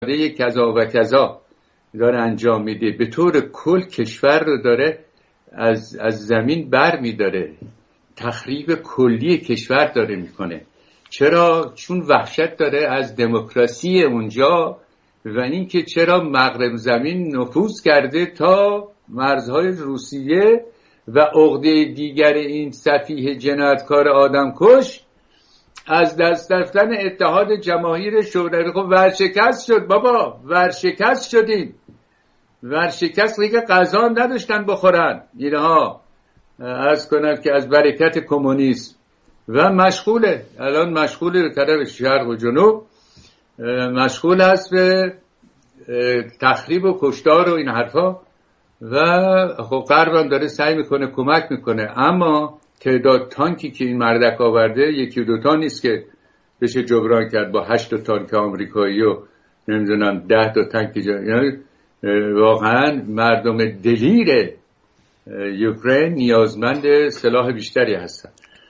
کذا و کذا داره انجام میده، به طور کل کشور رو داره از زمین بر میداره، تخریب کلی کشور داره میکنه. چرا؟ چون وحشت داره از دموکراسی اونجا و اینکه چرا مغرب زمین نفوذ کرده تا مرزهای روسیه و عقده دیگر این سفیه جنایتکار آدمکش از دست رفتن اتحاد جماهیر شوروی. خب ورشکست شد بابا، ورشکست شدیم، ورشکست دیگه غذا نداشتن بخورن اینها. عرض کنم که از برکت کمونیسم و مشغوله، الان مشغوله به طرف شرق و جنوب، مشغول هست به تخریب و کشتار و این حرفا و خب غرب هم داره سعی میکنه کمک میکنه، اما تعداد تانکی که این مردک آورده یکی دو تا نیست که بشه جبران کرد با 8 تانک آمریکایی و نمیدونم 10 تا تانک یعنی واقعا مردم دلیر اوکراین نیازمند سلاح بیشتری هستن.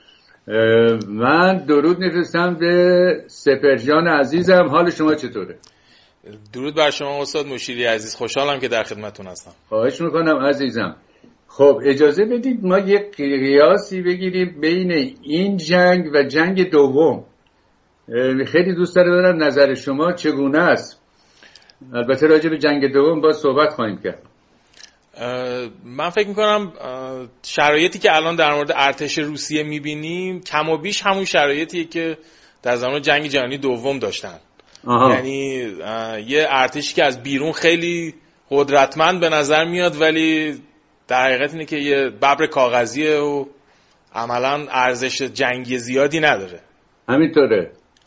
من درود میفرستم به سپرجان عزیزم. حال شما چطوره؟ درود بر شما استاد مشیری عزیز، خوشحالم که در خدمتتون هستم. خواهش میکنم عزیزم. خب اجازه بدید ما یک قیاسی بگیریم بین این جنگ و جنگ دوم. خیلی دوست دارم نظر شما چگونه است. البته راجع به جنگ دوم با صحبت خواهیم کرد. من فکر میکنم شرایطی که الان در مورد ارتش روسیه میبینیم کم و بیش همون شرایطیه که در زمان جنگ جهانی دوم داشتن. یعنی یه ارتشی که از بیرون خیلی قدرتمند به نظر میاد ولی در حقیقت اینه که یه ببر کاغذیه و عملاً ارزش جنگی زیادی نداره. همینطوره.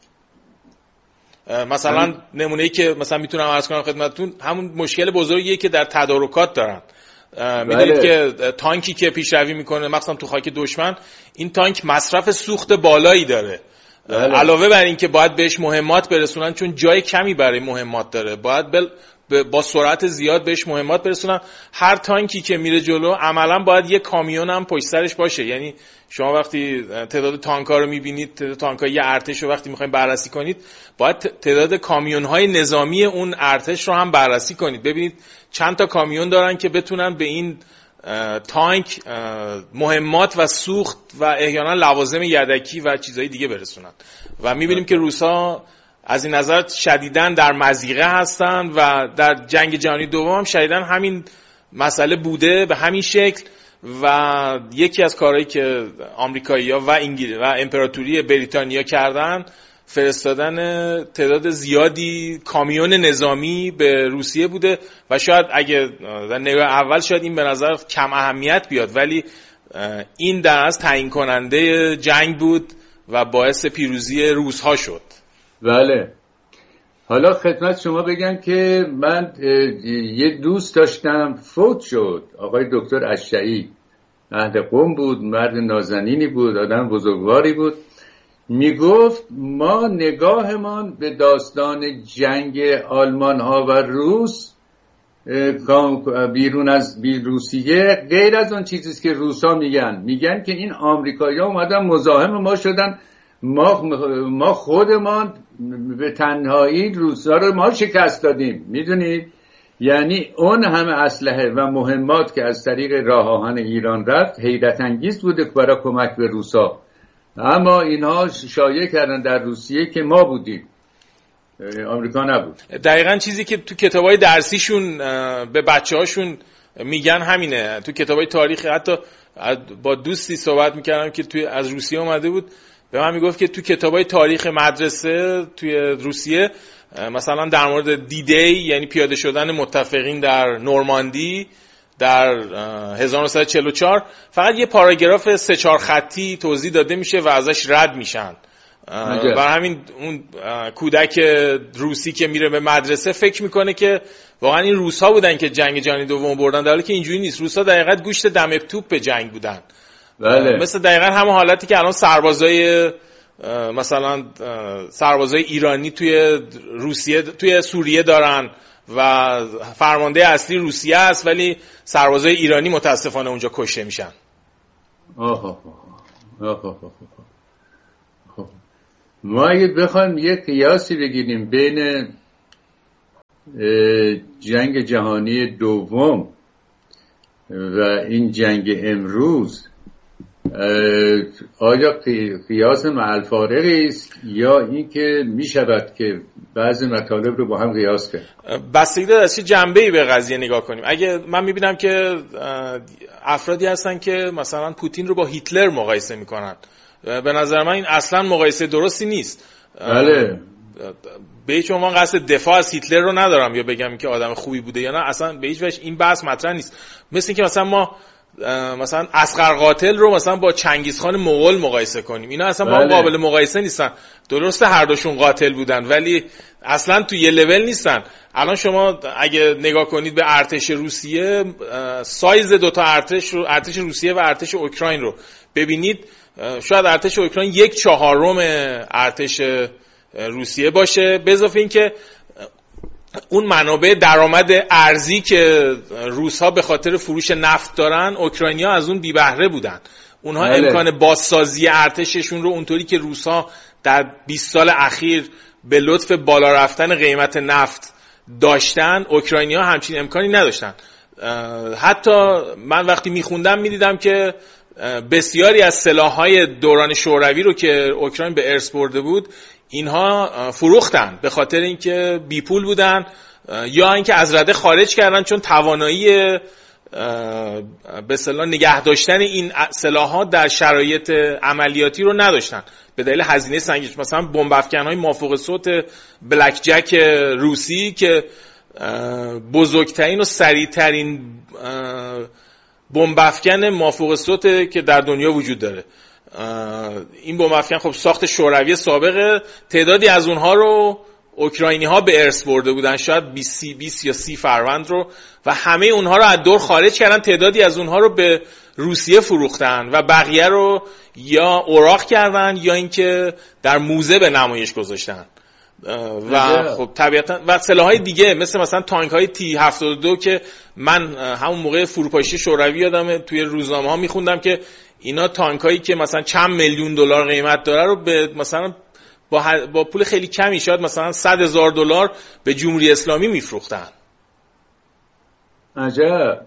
مثلا نمونه‌ای که مثلا میتونم عرض کنم خدمتتون همون مشکل بزرگیه که در تدارکات دارن. میدونید که تانکی که پیشروی میکنه مثلا تو خاک دشمن، این تانک مصرف سوخت بالایی داره. علاوه بر این که باید بهش مهمات برسونن چون جای کمی برای مهمات داره، باید با سرعت زیاد بهش مهمات برسونن. هر تانکی که میره جلو عملا باید یه کامیون هم پشت سرش باشه. یعنی شما وقتی تعداد تانک‌ها رو می‌بینید، تعداد تانک‌های ارتش رو وقتی می‌خواید بررسی کنید، باید تعداد کامیون‌های نظامی اون ارتش رو هم بررسی کنید، ببینید چند تا کامیون دارن که بتونن به این تانک مهمات و سوخت و احیانا لوازم یدکی و چیزهای دیگه برسونن. و می‌بینیم که روس‌ها از این نظر شدیداً در مضیقه هستن و در جنگ جهانی دوم هم شدیداً همین مسئله بوده به همین شکل. و یکی از کارهایی که آمریکایی‌ها و انگلیس و امپراتوری بریتانیا کردن فرستادن تعداد زیادی کامیون نظامی به روسیه بوده و شاید اگه در نگاه اول شاید این به نظر کم اهمیت بیاد ولی این در از تعیین کننده جنگ بود و باعث پیروزی روس‌ها شد. بله. حالا خدمت شما بگم که من یه دوست داشتم فوت شد، آقای دکتر اشعی، اهل قم بود، مرد نازنینی بود، آدم بزرگواری بود. میگفت ما نگاهمان به داستان جنگ آلمان ها و روس بیرون از روسیه غیر از اون چیزیست که روسا میگن که این آمریکایی ها اومدن مزاحم ما شدن، ما خودمان به تنهایی روسا رو ما شکست دادیم. میدونید یعنی اون همه اسلحه و مهمات که از طریق راه آهن ایران رفت حیرت انگیز بوده برای کمک به روسا، اما اینها شایعه کردن در روسیه که ما بودیم، آمریکا نبود. دقیقاً چیزی که تو کتابای درسیشون به بچه‌هاشون میگن همینه. تو کتابای تاریخ، حتی با دوستی صحبت میکردم که توی از روسیه اومده بود، به من میگفت که تو کتابای تاریخ مدرسه توی روسیه مثلا در مورد دی یعنی پیاده شدن متفقین در نورماندی در 1944 فقط یه پاراگراف 3-4 خطی توضیح داده میشه و ازش رد میشن. و همین اون کودک روسی که میره به مدرسه فکر میکنه که واقعا این روس‌ها بودن که جنگ جهانی دوم بردن، در حالی که اینجوری نیست. روس‌ها دقیقاً گوشت دم توپ به جنگ بودن. بله. مثل دقیقاً همون حالتی که الان سربازای مثلا سربازای ایرانی توی روسیه توی سوریه دارن و فرمانده اصلی روسیه است ولی سربازای ایرانی متاسفانه اونجا کشته میشن. ما اگه بخوایم یک قیاسی بگیریم بین جنگ جهانی دوم و این جنگ امروز آیا قیاس مع الفارقی است یا این که می شود که بعضی مطالب رو با هم قیاس کرد؟ بستگی داره از چه جنبه‌ای به قضیه نگاه کنیم. اگه من می‌بینم که افرادی هستن که مثلا پوتین رو با هیتلر مقایسه می‌کنن، به نظر من این اصلا مقایسه درستی نیست. بله. به هیچ عنوان قصد دفاع از هیتلر رو ندارم یا بگم که آدم خوبی بوده یا نه، اصلا به هیچ وجه این بحث مطرح نیست. مثل اینکه مثلا ما مثلا اصغر قاتل رو مثلا با چنگیزخان مغول مقایسه کنیم، اینا اصلا با هم قابل مقایسه نیستن. درسته هر دوشون قاتل بودن ولی اصلا تو یه لول نیستن. الان شما اگه نگاه کنید به ارتش روسیه، سایز دوتا ارتش روسیه و ارتش اوکراین رو ببینید، شاید ارتش اوکراین 1/4 ارتش روسیه باشه، به اضافه این که اون منابع درآمد ارزی که روس‌ها به خاطر فروش نفت دارن، اوکراینی‌ها از اون بی بهره بودن. اونها امکان بازسازی ارتششون رو اونطوری که روس‌ها در 20 سال اخیر به لطف بالا رفتن قیمت نفت داشتن، اوکراینی‌ها همچین امکانی نداشتن. حتی من وقتی میخوندم میدیدم که بسیاری از سلاح‌های دوران شوروی رو که اوکراین به ارث برده بود اینها فروختن به خاطر اینکه بی پول بودن یا اینکه از رده خارج کردن، چون توانایی به اصطلاح نگه داشتن این سلاح‌ها در شرایط عملیاتی رو نداشتن به دلیل هزینه سنگین. مثلا بمب افکن‌های مافوق صوت بلک جک روسی که بزرگترین و سریعترین بمب افکن مافوق صوت که در دنیا وجود داره، این بمب افکن خب ساخت شوروی سابقه، تعدادی از اونها رو اوکراینی ها به ارث برده بودن، شاید 20 یا 30 فروند رو، و همه اونها رو از دور خارج کردن. تعدادی از اونها رو به روسیه فروختن و بقیه رو یا اوراق کردن یا اینکه در موزه به نمایش گذاشتن. و خب طبیعتا و سلاح‌های دیگه مثلا تانک‌های T-72 که من همون موقع فروپاشی شوروی یادمه توی روزنامه‌ها می‌خوندم که اینا تانکایی که مثلا چند میلیون دلار قیمت داره رو به مثلا با پول خیلی کمی، شاید مثلا $100,000 به جمهوری اسلامی میفروختن. عجب.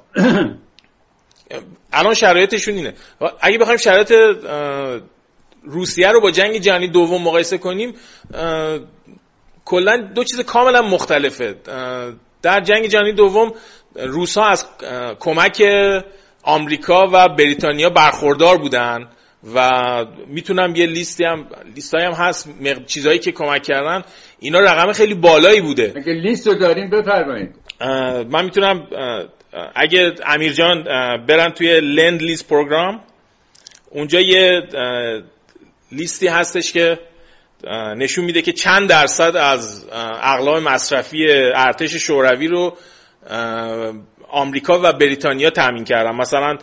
الان شرایطشون اینه. اگه بخوایم شرایط روسیه رو با جنگ جهانی دوم مقایسه کنیم، کلا دو چیز کاملا مختلفه. در جنگ جهانی دوم روس‌ها از کمک آمریکا و بریتانیا برخوردار بودن و میتونم یه لیستایی هم هست چیزایی که کمک کردن، اینا رقم خیلی بالایی بوده. اگه لیست رو دارین بفرمایید. من میتونم اگه امیر جان برن توی لند لیز پروگرام، اونجا یه لیستی هستش که نشون میده که چند درصد از اقلام مصرفی ارتش شوروی رو آمریکا و بریتانیا تامین کردن. مثلا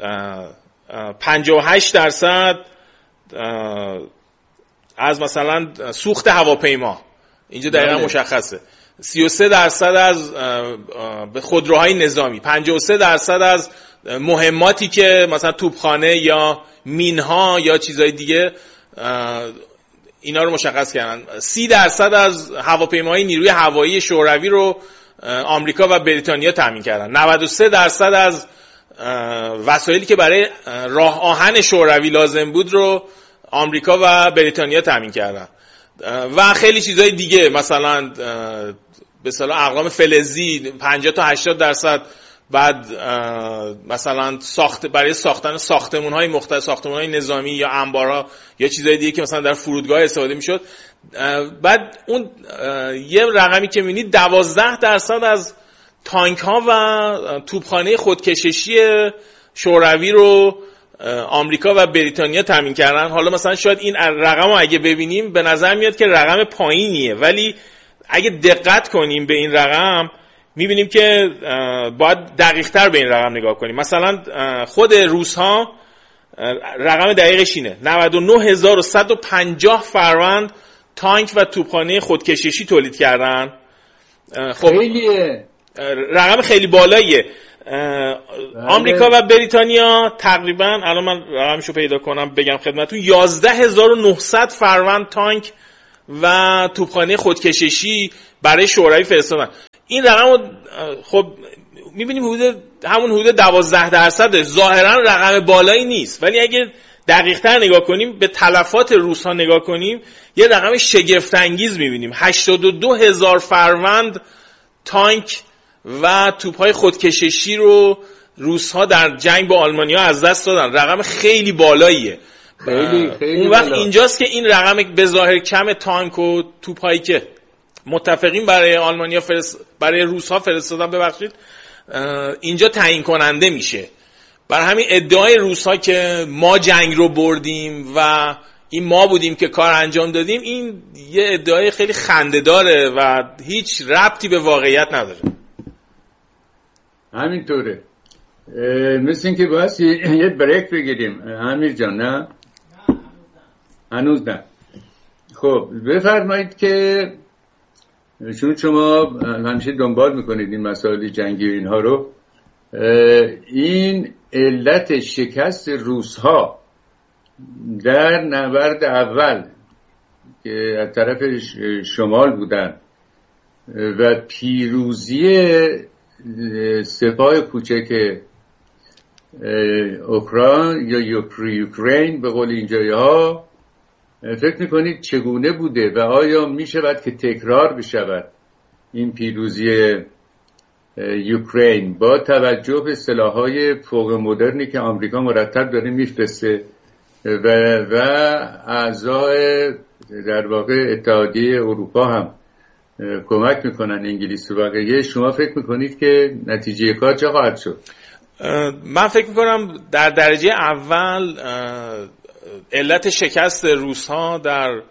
58% از مثلا سوخت هواپیما، اینجا دقیقا مشخصه. 33% از خودروهای نظامی، 53% از مهماتی که مثلا توپخانه یا مینها یا چیزای دیگه، اینا رو مشخص کردن. 30% از هواپیماهای نیروی هوایی شوروی رو آمریکا و بریتانیا تامین کردن. 93% از وسایلی که برای راه آهن شوروی لازم بود رو آمریکا و بریتانیا تامین کردن و خیلی چیزای دیگه، مثلا به اصطلاح اقلام فلزی 50 تا 80%. بعد مثلا برای ساختن ساختمان‌های مختلف، ساختمان‌های نظامی یا انبارها یا چیزای دیگه که مثلا در فرودگاه استفاده می‌شد. بعد اون یه رقمی که می‌بینید 12% از تانک‌ها و توپخانه خودکششی شوروی رو آمریکا و بریتانیا تامین کردن. حالا مثلا شاید این رقم رو اگه ببینیم به نظر میاد که رقم پایینیه، ولی اگه دقت کنیم به این رقم میبینیم که باید دقیق‌تر به این رقم نگاه کنیم. مثلا خود روس‌ها رقم دقیقش اینه 99,150 فروند تانک و توپخانه خودکششی تولید کردن. خب خیلیه، رقم خیلی بالاییه. آمریکا و بریتانیا تقریبا، الان من رقمشو پیدا کنم بگم خدمتتون، 11,900 فروند تانک و توپخانه خودکششی برای شوروی فرستادن. این رقم خب میبینیم همون حدود 12%. ظاهرا رقم بالایی نیست، ولی اگه دقیق‌تر نگاه کنیم، به تلفات روس‌ها نگاه کنیم، یه رقم شگفت انگیز میبینیم. 82,000 فروند تانک و توپ‌های خودکششی رو روس‌ها در جنگ با آلمانی‌ها از دست دادن. رقم خیلی بالاییه. خیلی اون وقت اینجاست که این رقم به ظاهر کم تانک و توپ‌هایی که متفقین برای آلمانی‌ها برای روس‌ها فرستادن، ببخشید، اینجا تعیین کننده میشه. برای همین ادعای روس‌ها که ما جنگ رو بردیم و این ما بودیم که کار انجام دادیم، این یه ادعای خیلی خنده‌داره و هیچ ربطی به واقعیت نداره. همینطوره. مثل این که باید یه بریک بگیریم. امیر جان نه؟ هنوز نه. خب بفرمایید که چون شما همیشه دنبال میکنید این مسائل جنگی و اینها رو، این علت شکست روس‌ها در نبرد اول که از طرف شمال بودن و پیروزی سپاه کوچک اوکراین یا یوکرین به قول اینجایی ها، فکر میکنید چگونه بوده و آیا میشود که تکرار بشود این پیروزی یوکرین با توجه به سلاح‌های فوق مدرنی که آمریکا مرتب داره میفرسته و اعضای در واقع اتحادیه اروپا هم کمک میکنن انگلیس و بقیه؟ شما فکر میکنید که نتیجه کار چه خواهد شد؟ من فکر میکنم در درجه اول علت شکست روس‌ها در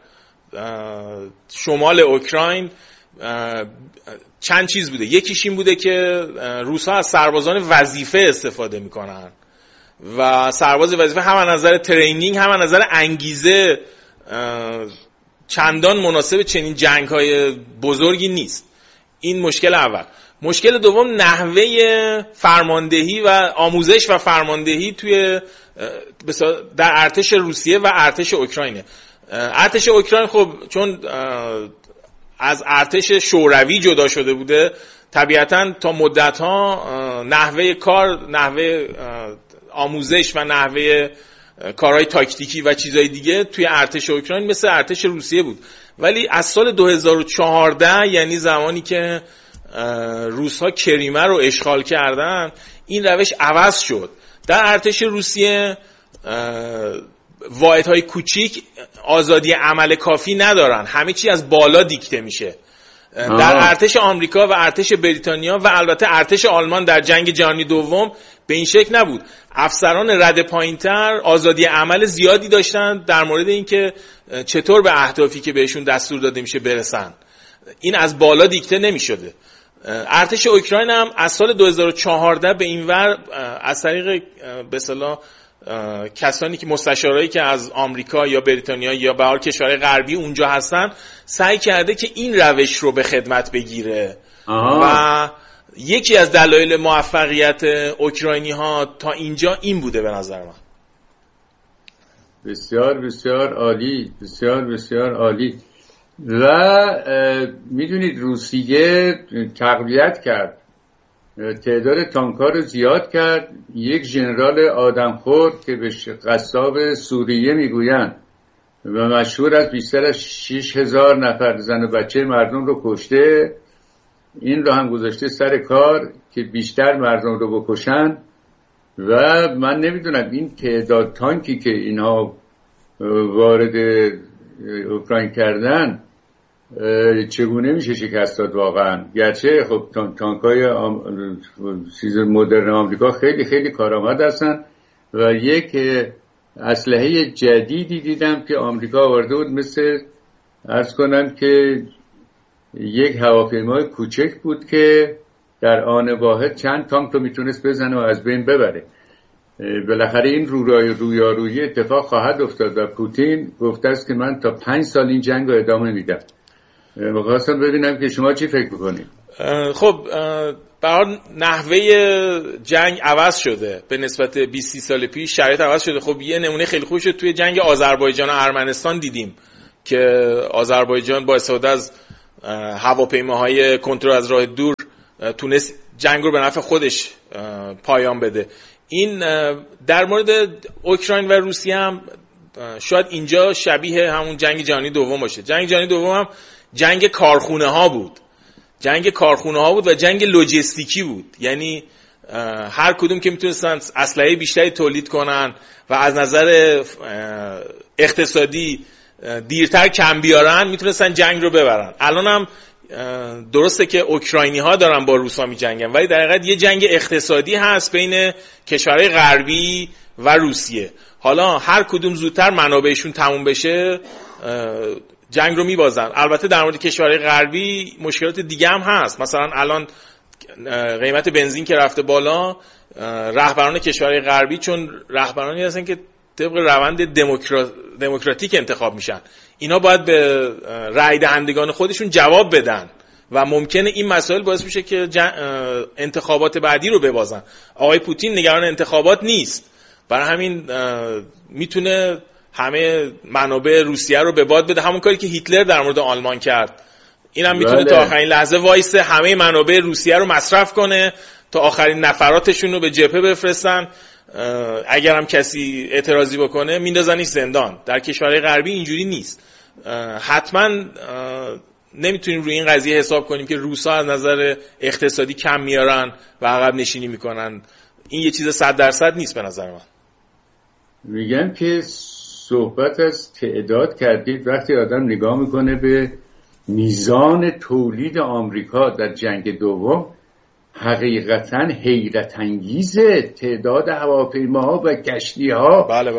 شمال اوکراین چند چیز بوده. یکیش این بوده که روس‌ها از سربازان وظیفه استفاده میکنن و سرباز وظیفه هم از نظر ترینینگ هم از نظر انگیزه چندان مناسب چنین جنگ‌های بزرگی نیست. این مشکل اول. مشکل دوم نحوه فرماندهی و آموزش و فرماندهی توی در ارتش روسیه و ارتش اوکراینه. ارتش اوکراین خب چون از ارتش شوروی جدا شده بوده، طبیعتاً تا مدت‌ها نحوه کار، نحوه آموزش و نحوه کارهای تاکتیکی و چیزهای دیگه توی ارتش اوکراین مثل ارتش روسیه بود. ولی از سال 2014، یعنی زمانی که روس‌ها کریمه رو اشغال کردن، این روش عوض شد. در ارتش روسیه واحدهای کوچیک آزادی عمل کافی ندارن، همه چی از بالا دیکته میشه. در ارتش آمریکا و ارتش بریتانیا و البته ارتش آلمان در جنگ جهانی دوم به این شکل نبود. افسران رده پایینتر آزادی عمل زیادی داشتن در مورد اینکه چطور به اهدافی که بهشون دستور داده میشه برسن. این از بالا دیکته نمیشده. ارتش اوکراین هم از سال 2014 به این ور از طریق به اصطلاح کسانی که مستشارایی که از آمریکا یا بریتانیا یا به هر کشورهای غربی اونجا هستن، سعی کرده که این روش رو به خدمت بگیره. و یکی از دلایل موفقیت اوکراینی ها تا اینجا این بوده به نظر من. بسیار بسیار عالی، بسیار بسیار عالی. و میدونید روسیه تقویت کرد، تعداد تانک‌ها رو زیاد کرد. یک ژنرال آدمخور که به قصاب سوریه میگویند و مشهور از بیشتر از 6,000 نفر زن و بچه مردم رو کشته، این رو هم گذاشته سر کار که بیشتر مردم رو بکشن. و من نمیدونم این تعداد تانکی که اینها وارد اوکراین کردن چگونه میشه شکست داد واقعا. گرچه خب تانکای مدرن آمریکا خیلی خیلی کارآمد هستن و یک اسلحه جدیدی دیدم که آمریکا آورده بود، مثل عرض کنم که یک هواپیمای کوچک بود که در آن واحد چند تانک رو میتونست بزنه و از بین ببره. بالاخره این رویارویی اتفاق خواهد افتاد و پوتین گفته است که من تا 5 سال این جنگ رو ادامه میدم. می‌خواستم ببینم که شما چی فکر می‌کنید. خب برای نحوه جنگ عوض شده به نسبت 20 سال پیش، شرایط عوض شده. خب یه نمونه خیلی خوبی شد توی جنگ آذربایجان و ارمنستان دیدیم که آذربایجان با استفاده از هواپیماهای کنترل از راه دور تونست جنگ رو به نفع خودش پایان بده. این در مورد اوکراین و روسیه هم شاید اینجا شبیه همون جنگ جهانی دوم باشه. جنگ جهانی دوم هم جنگ کارخونه ها بود. جنگ کارخونه ها بود و جنگ لوجستیکی بود. یعنی هر کدوم که میتونستن اسلحه بیشتری تولید کنن و از نظر اقتصادی دیرتر کم بیارن میتونستن جنگ رو ببرن. الان هم درسته که اوکراینی ها دارن با روسا می جنگن، ولی در حقیقت یه جنگ اقتصادی هست بین کشورهای غربی و روسیه. حالا هر کدوم زودتر منابعشون تموم بشه جنگ رو میبازن. البته در مورد کشورهای غربی مشکلات دیگه هم هست. مثلا الان قیمت بنزین که رفته بالا، رهبران کشورهای غربی چون رهبرانی هستن که طبق روند دموکراتیک انتخاب میشن، اینا باید به رای دهندگان خودشون جواب بدن و ممکنه این مسائل باعث میشه که انتخابات بعدی رو ببازن. آقای پوتین نگران انتخابات نیست، برای همین میتونه همه منابع روسیه رو به باد بده، همون کاری که هیتلر در مورد آلمان کرد. اینم میتونه تا آخرین لحظه وایسه همه منابع روسیه رو مصرف کنه تا آخرین نفراتشون رو به جبهه بفرستن. اگر هم کسی اعتراضی بکنه میندازنش زندان. در کشورهای غربی اینجوری نیست. حتما نمیتونیم روی این قضیه حساب کنیم که روسا از نظر اقتصادی کم میارن و عقب نشینی میکنن. این یه چیز 100% نیست به نظر من. میگم که صحبت از تعداد کردید، وقتی آدم نگاه میکنه به میزان تولید آمریکا در جنگ دوم، حقیقتاً حیرت انگیزه. تعداد هواپیماها و کشتی‌ها، بله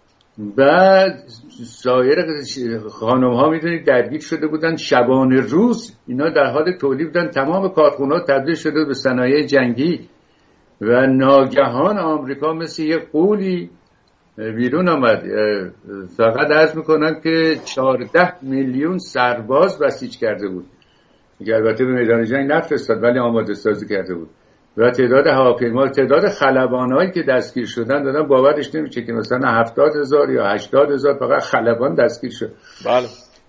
و سایر خانم‌ها میدونید درگیر شده بودن شبانه روز، اینا در حال تولید بودن. تمام کارخونه‌ها تبدیل شده به صنایع جنگی و ناگهان آمریکا مثل یه غولی بیرون آمد. فقط عرض میکنم که 14 میلیون سرباز بسیج کرده بود، البته به میدان جنگ نفرستاد ولی آماده سازی کرده بود. و تعداد هواپیما، تعداد خلبانایی که دستگیر شدن دادن باورش نمیشه که مثلا 70,000 یا 80,000 فقط خلبان دستگیر شد. بله.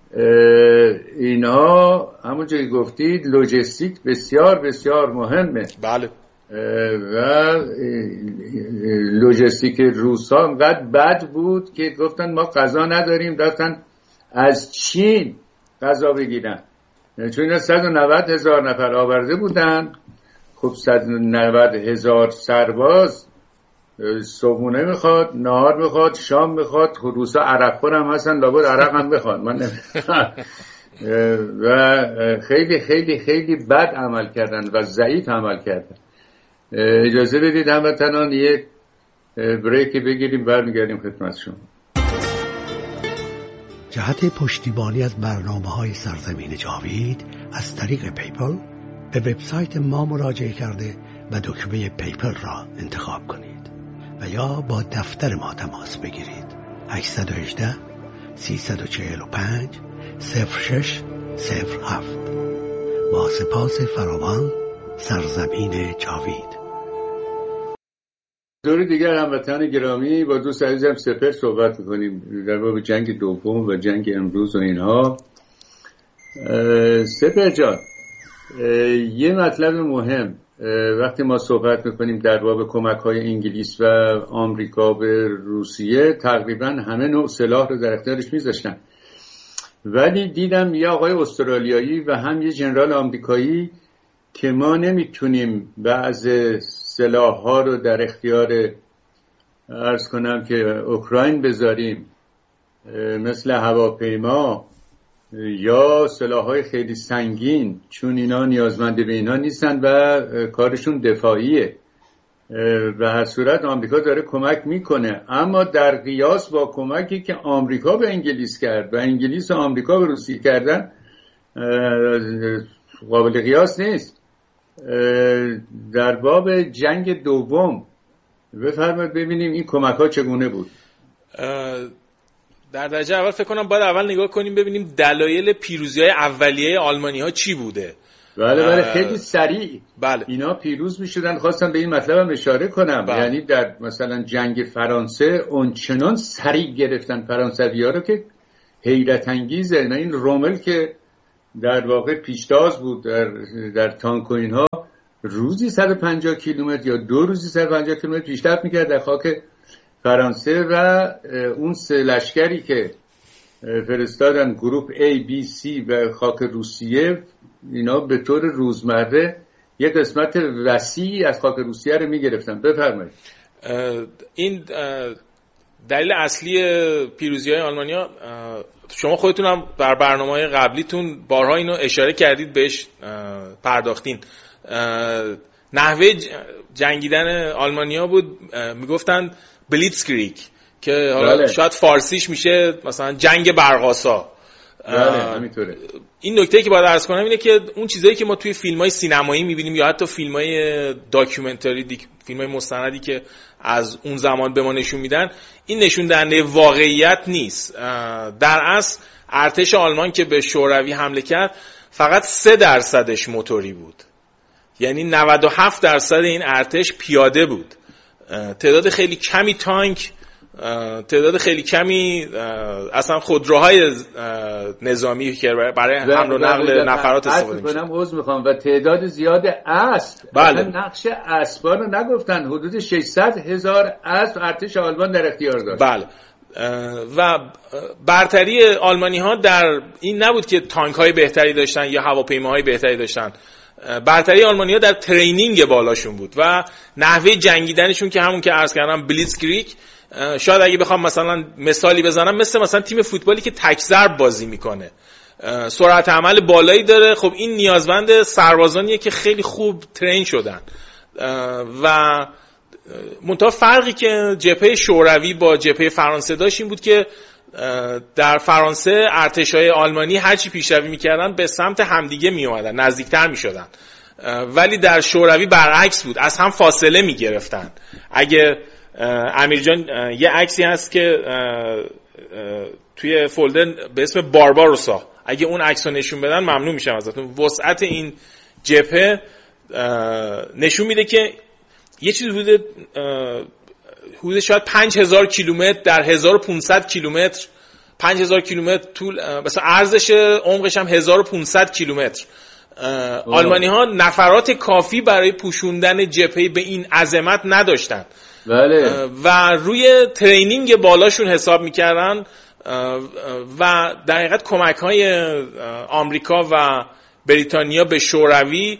اینها همونجوری گفتید لوجستیک بسیار بسیار مهمه. بله. و لوجستیک روسا انقدر بد بود که گفتن ما غذا نداریم، رفتن از چین غذا بگیرن، چون اینا 190,000 نفر آورده بودن. خب 190,000 سرباز صبحونه میخواد، نهار میخواد، شام میخواد. روسا عرق خور هم هستن، لابد عرق هم بخواد. من و خیلی خیلی خیلی بد عمل کردن و ضعیف عمل کردن. اجازه بدید هموطنان یک بریک بگیریم، برمیگردیم خدمت شما. جهت پشتیبانی از برنامه‌های سرزمین جاوید از طریق پیپل به وبسایت ما مراجعه کرده و دکمه پیپل را انتخاب کنید و یا با دفتر ما تماس بگیرید. 818 345 0607. با سپاس فراوان، سرزمین جاوید. دور دیگر هموطنان گرامی، با دوست عزیزم سپر صحبت می‌کنیم در باب جنگ دوم و جنگ امروز و اینها. سپر جان، یه مطلب مهم وقتی ما صحبت می‌کنیم در باب کمک‌های انگلیس و آمریکا به روسیه، تقریباً همه نوع سلاح رو در اختیارش می‌ذاشتن، ولی دیدم یه آقای استرالیایی و هم یه ژنرال آمریکایی که ما نمیتونیم بعض سلاح‌ها رو در اختیار عرض کنم که اوکراین بذاریم، مثل هواپیما یا سلاح‌های خیلی سنگین، چون اینا نیازمند به اینا نیستن و کارشون دفاعیه. به هر صورت آمریکا داره کمک میکنه، اما در قیاس با کمکی که آمریکا به انگلیس کرد و انگلیس و آمریکا به روسیه کردن قابل قیاس نیست. در باب جنگ دوم بفرمایید ببینیم این کمک ها چگونه بود. در درجه اول فکر کنم باید اول نگاه کنیم ببینیم دلایل پیروزی‌های اولیه آلمانی‌ها چی بوده. بله خیلی سریع بله. اینا پیروز می‌شدن. خواستم به این مطلبم اشاره کنم. بله. یعنی در مثلا جنگ فرانسه اونچنان سریع گرفتن فرانسوی‌ها رو که حیرت انگیزه. این رومل که در واقع پیشتاز بود در تانک و اینها، روزی 150 کیلومتر یا 2 روزی 150 کیلومتر پیشرفت میکرد در خاک فرانسه و اون سه لشکری که فرستادن گروه A, B, C و خاک روسیه، اینا به طور روزمره یک قسمت وسیعی از خاک روسیه رو میگرفتن. بفرمایید. این دلیل اصلی پیروزی‌های آلمانیا، شما خودتون هم در برنامه‌های قبلیتون بارها اینو اشاره کردید، بهش پرداختین. نحوه جنگیدن آلمانیا بود، میگفتن بلیتزکریگ که حالا شاید فارسیش میشه مثلا جنگ برق‌آسا. همینطوره. این نکته که باید عرض کنم اینه که اون چیزایی که ما توی فیلم‌های سینمایی می‌بینیم یا حتی فیلم‌های داکیومنتری، فیلم‌های مستندی که از اون زمان به ما نشون میدن، این نشون دهنده واقعیت نیست. در اصل ارتش آلمان که به شوروی حمله کرد فقط 3% موتوری بود، یعنی 97% این ارتش پیاده بود. تعداد خیلی کمی تانک، تعداد خیلی کمی اصلا خودروهای نظامی که برای حمل و نقل نفرات استفاده میشه. عذر میخوام. و تعداد زیاد اسب. بله. نقش اسبا رو نگفتن. حدود 600,000 اسب ارتش آلمان در اختیار داشت. بله. و برتری آلمانی ها در این نبود که تانک های بهتری داشتن یا هواپیماهای بهتری داشتن. برتری آلمانی ها در ترینینگ بالاشون بود و نحوه جنگیدنشون که همون که عرض کردم بلیتزکریگ. شاید اگه بخوام مثلا مثالی بزنم، مثلا تیم فوتبالی که تک ضرب بازی میکنه، سرعت عمل بالایی داره. خب این نیازمند سربازانیه که خیلی خوب ترین شدن. و منتها فرقی که جبهه شوروی با جبهه فرانسه داشت این بود که در فرانسه ارتشای آلمانی هرچی پیشروی میکردن به سمت همدیگه میومدن، نزدیکتر میشدن، ولی در شوروی برعکس بود، از هم فاصله میگرفتن. اگه امیر جان یه عکسی هست که توی فولدر به اسم بارباروسا، اگه اون عکس رو نشون بدن ممنون میشم ازتون. وسعت این جبهه نشون میده که یه چیز حدود شاید 5000 کیلومتر در 1500 کیلومتر، 5000 کیلومتر طول، مثلا عرضش عمقش هم 1500 کیلومتر. آلمانی ها نفرات کافی برای پوشوندن جبهه به این عظمت نداشتن. بله. و روی ترینینگ بالاشون حساب میکردن و در حقیقت کمک های آمریکا و بریتانیا به شوروی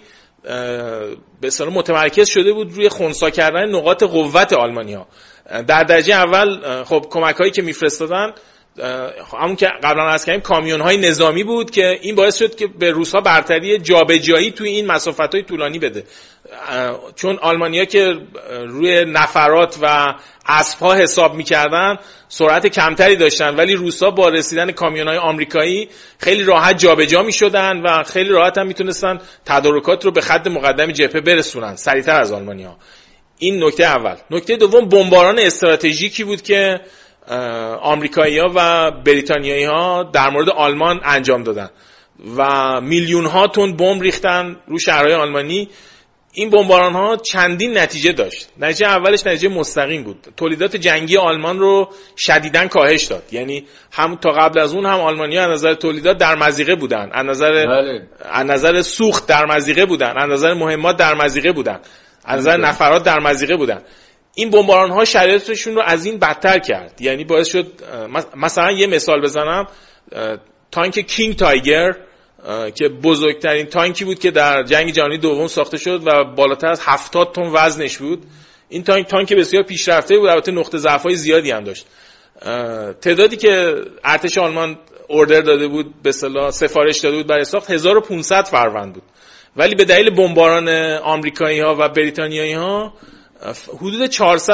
به اصطلاح متمرکز شده بود روی خنثی کردن نقاط قوت آلمانی ها. در درجه اول خب کمک هایی که میفرستادن همون که قبلا عرض کردیم کامیون های نظامی بود که این باعث شد که به روس‌ها برتری جابجایی توی این مسافت‌های طولانی بده، چون آلمانی‌ها که روی نفرات و اسب‌ها حساب می‌کردن سرعت کمتری داشتن، ولی روس‌ها با رسیدن کامیون‌های آمریکایی خیلی راحت جابجا می‌شدن و خیلی راحت هم می‌تونستن تدارکات رو به خط مقدم جبهه برسونن سریعتر از آلمانی‌ها. این نکته اول. نکته دوم بمباران استراتژیکی بود که آمریکایی‌ها و بریتانیایی‌ها در مورد آلمان انجام دادن و میلیون‌ها تن بمب ریختن رو شهرهای آلمانی. این بمباران‌ها چندین نتیجه داشت. نتیجه اولش نتیجه مستقیم بود، تولیدات جنگی آلمان رو شدیداً کاهش داد. یعنی هم تا قبل از اون هم آلمانی‌ها از نظر تولیدات در مضیقه بودن، از نظر سوخت در مضیقه بودن، از نظر مهمات در مضیقه بودن، از نظر نفرات در مضیقه بودن. این بمباران ها شرایطشون رو از این بدتر کرد. یعنی باعث شد مثلا یه مثال بزنم، تانک کینگ تایگر که بزرگترین تانکی بود که در جنگ جهانی دوم ساخته شد و بالاتر از 70 تن وزنش بود. این تانک بسیار پیشرفته بود، البته نقطه ضعف‌های زیادی هم داشت. تعدادی که ارتش آلمان اوردر داده بود، به اصطلاح سفارش داده بود برای ساخت 1500 فروند بود، ولی به دلیل بمباران آمریکایی‌ها و بریتانیایی‌ها حدود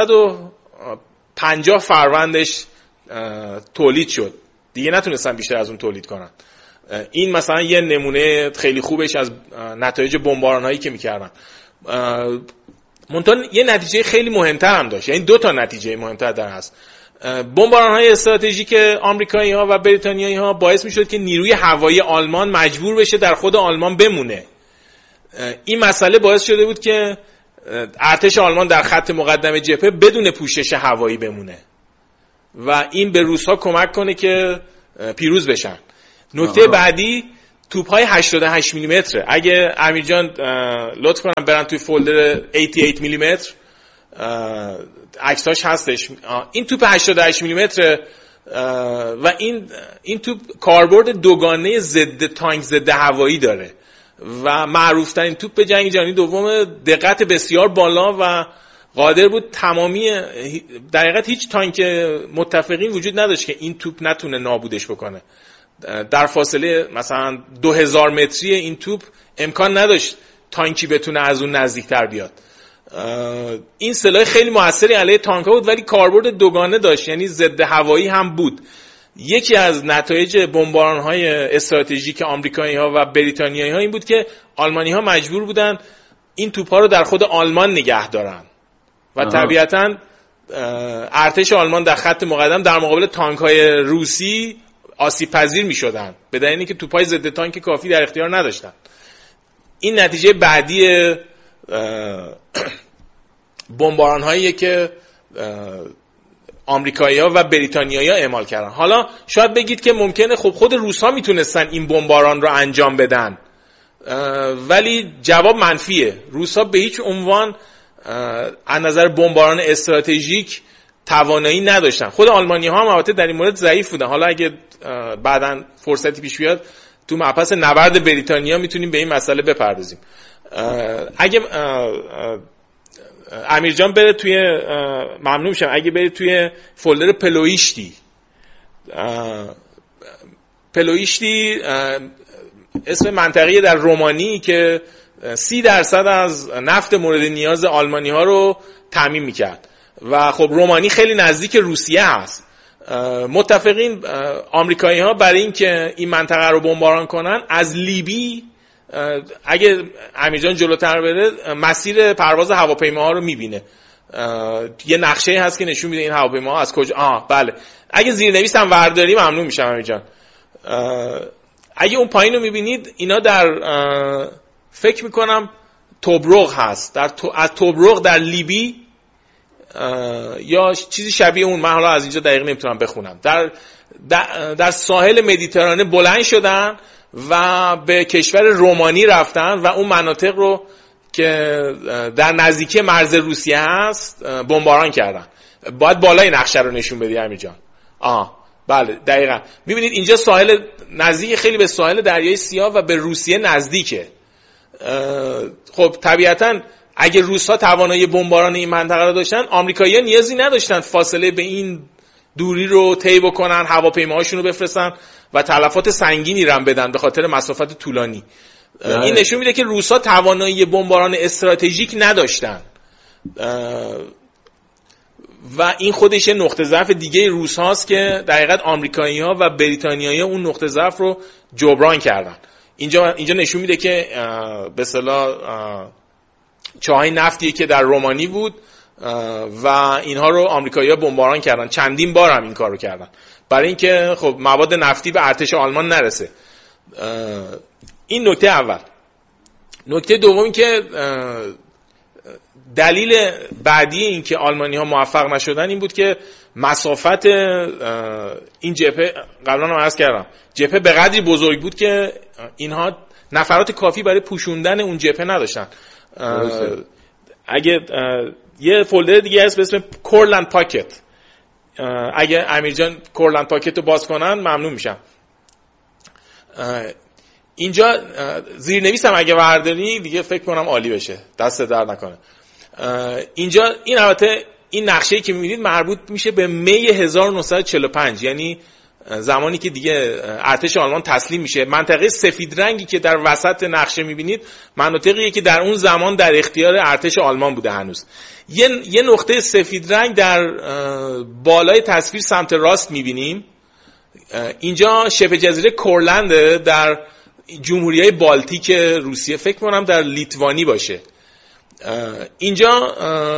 450 فروندش تولید شد، دیگه نتونستن بیشتر از اون تولید کنن. این مثلا یه نمونه خیلی خوبش از نتایج بمباران‌هایی که می‌کردن. منتها یه نتیجه خیلی مهمتر هم داشت، یعنی 2 تا نتیجه مهمتر در هست. بمباران‌های استراتژیک آمریکایی‌ها و بریتانیایی‌ها باعث می‌شد که نیروی هوایی آلمان مجبور بشه در خود آلمان بمونه. این مسئله باعث شده بود که ارتش آلمان در خط مقدم جبهه بدون پوشش هوایی بمونه و این به روس‌ها کمک کنه که پیروز بشن. نکته بعدی توپ‌های 88 میلیمتره. اگه امیر جان لطف کنم برن توی فولدر 88 میلیمتر عکساش هستش. این توپ 88 میلیمتره و این توپ کاربرد دوگانه ضد تانک ضد هوایی داره و معروف ترین توپ به جنگ جهانی دوم، دقت بسیار بالا و قادر بود تمامی، در حقیقت هیچ تانک متفقین وجود نداشت که این توپ نتونه نابودش بکنه. در فاصله مثلا 2000 متری این توپ امکان نداشت تانکی بتونه از اون نزدیکتر بیاد. این سلاح خیلی موثری علیه تانک‌ها بود ولی کاربرد دوگانه داشت، یعنی ضد هوایی هم بود. یکی از نتایج بمباران‌های استراتژیک آمریکایی‌ها و بریتانیایی‌ها این بود که آلمانی‌ها مجبور بودن این توپ‌ها رو در خود آلمان نگه دارن و طبیعتاً ارتش آلمان در خط مقدم در مقابل تانک‌های روسی آسیب پذیر می‌شدن به دلیل اینکه توپ‌های ضد تانک کافی در اختیار نداشتن. این نتیجه بعدی بمباران‌هایی که آمریکایی‌ها و بریتانیایی‌ها اعمال کردن. حالا شاید بگید که ممکنه خب خود روس‌ها میتونستن این بمباران رو انجام بدن، ولی جواب منفیه. روس‌ها به هیچ عنوان از نظر بمباران استراتژیک توانایی نداشتن. خود آلمانی‌ها هم البته در این مورد ضعیف بودن. حالا اگه بعداً فرصتی پیش بیاد تو مبحث نبرد بریتانیا میتونیم به این مسئله بپردازیم. اگه امیر جان بره توی، ممنون میشم اگه بره توی فولدر پلویشتی اسم منطقه در رومانی که 30% از نفت مورد نیاز آلمانی ها رو تامین میکرد و خب رومانی خیلی نزدیک روسیه هست. متفقین آمریکایی ها برای اینکه این منطقه رو بمباران کنن از لیبی، اگه امیرجان جلوتر بره مسیر پرواز هواپیماها رو میبینه، یه نقشه هست که نشون میده این هواپیماها از کجا. بله اگه زیرنویس هم ورداری ممنون میشم امیرجان. اگه اون پایین رو میبینید اینا در فکر میکنم توبروق هست، از توبروق در لیبی یا چیزی شبیه اون، من حالا از اینجا دقیق نمیتونم بخونم، در ساحل مدیترانه بلند شدن و به کشور رومانی رفتن و اون مناطق رو که در نزدیکی مرز روسیه هست بمباران کردن. باید بالای نقشه رو نشون بدی امیر جان. بله دقیقاً میبینید اینجا ساحل نزدیک خیلی به ساحل دریای سیاه و به روسیه نزدیکه. خب طبیعتاً اگه روس‌ها توانایی بمباران این منطقه رو داشتن، آمریکایی‌ها نیازی نداشتن فاصله به این دوری رو طی بکنن، هواپیماهاشون رو بفرستن و تلفات سنگینی رم بدن به خاطر مسافت طولانی. این نشون میده که روس‌ها توانایی بمباران استراتژیک نداشتن و این خودش نقطه ضعف دیگه روس‌هاست که در حقیقت آمریکایی‌ها و بریتانیایی‌ها اون نقطه ضعف رو جبران کردن. اینجا نشون میده که به اصطلاح چاهای نفتی که در رومانی بود و اینها رو آمریکایی‌ها بمباران کردن، چندین بار هم این کار رو کردن برای اینکه خب مواد نفتی به ارتش آلمان نرسه. این نکته اول. نکته دومی که دلیل بعدی این که آلمانی‌ها موفق نشدن این بود که مسافت این جبهه، قبلا هم عرض کردم، جبهه به قدری بزرگ بود که اینها نفرات کافی برای پوشوندن اون جبهه نداشتن. اگه یه فولدر دیگه هست به اسم کورلند پاکت، اگه امیرجان کورلند پاکت رو باز کنن ممنون میشم. اینجا زیرنویس هم اگه برداری دیگه فکر کنم عالی بشه، دست در نکنه. اینجا این البته این نقشه‌ای که می‌بینید مربوط میشه به می 1945، یعنی زمانی که دیگه ارتش آلمان تسلیم میشه. منطقه سفید رنگی که در وسط نقشه می‌بینید مناطقیه که در اون زمان در اختیار ارتش آلمان بوده هنوز. یه نقطه سفید رنگ در بالای تصویر سمت راست می‌بینیم. اینجا شبه جزیره کورلند در جمهوریه بالتیک روسیه، فکر کنم در لیتوانی باشه. اینجا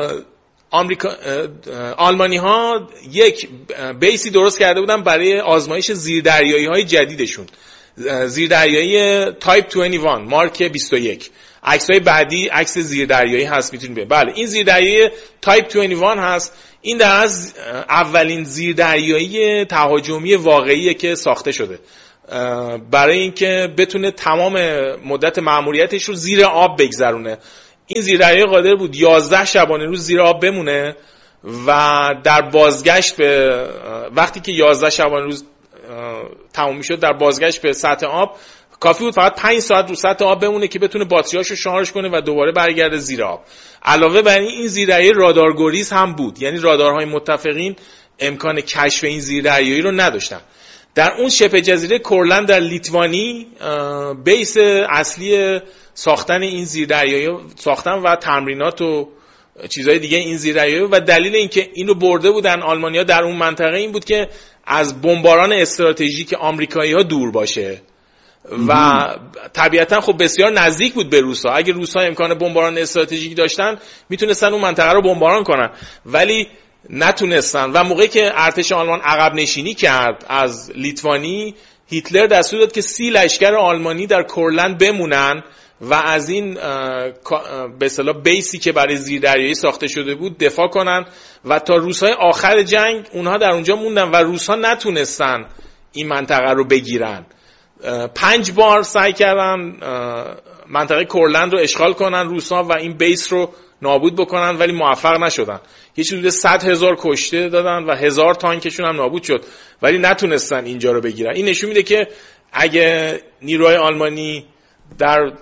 آلمانی ها یک بیسی درست کرده بودن برای آزمایش زیردریایی های جدیدشون، زیردریایی تایپ 21 مارک 21. عکس های بعدی عکس زیردریایی هست، میتونید ببینید. بله این زیردریایی تایپ 21 هست. این در از اولین زیردریایی تهاجمی واقعیه که ساخته شده برای اینکه بتونه تمام مدت مأموریتش رو زیر آب بگذرونه. این زیردریایی قادر بود 11 شبانه روز زیر آب بمونه و در بازگشت به وقتی که 11 شبانه روز تموم میشد در بازگشت به سطح آب کافی بود فقط 5 ساعت رو سطح آب بمونه که بتونه باتریاشو شارژ کنه و دوباره برگرده زیر آب. علاوه بر این زیردریایی رادارگریز هم بود، یعنی رادارهای متفقین امکان کشف این زیردریایی رو نداشتن. در اون شبه جزیره کورلند در لیتوانی بیس اصلی ساختن این زیردریایی ساختن و تمرینات و چیزهای دیگه این زیردریایی و دلیل اینکه اینو برده بودن آلمانی‌ها در اون منطقه این بود که از بمباران استراتژیک آمریکایی‌ها دور باشه و طبیعتا خب بسیار نزدیک بود به روس‌ها. اگه روس‌ها امکان بمباران استراتژیک داشتن میتونستن اون منطقه رو بمباران کنن ولی نتونستن و موقعی که ارتش آلمان عقب نشینی کرد از لیتوانی هیتلر دستور داد که 30 لشکر آلمانی در کورلند بمونن و از این به اصطلاح بیسی که برای زیردریایی ساخته شده بود دفاع کنن و تا روزهای آخر جنگ اونها در اونجا موندن و روس‌ها نتونستن این منطقه رو بگیرن. 5 بار سعی کردن منطقه کورلند رو اشغال کنن روس‌ها و این بیس رو نابود بکنن ولی موفق نشدن. یه چیزی 100,000 کشته دادن و 1000 تانکشون هم نابود شد ولی نتونستن اینجا رو بگیرن. این نشون میده که اگه نیروهای آلمانی در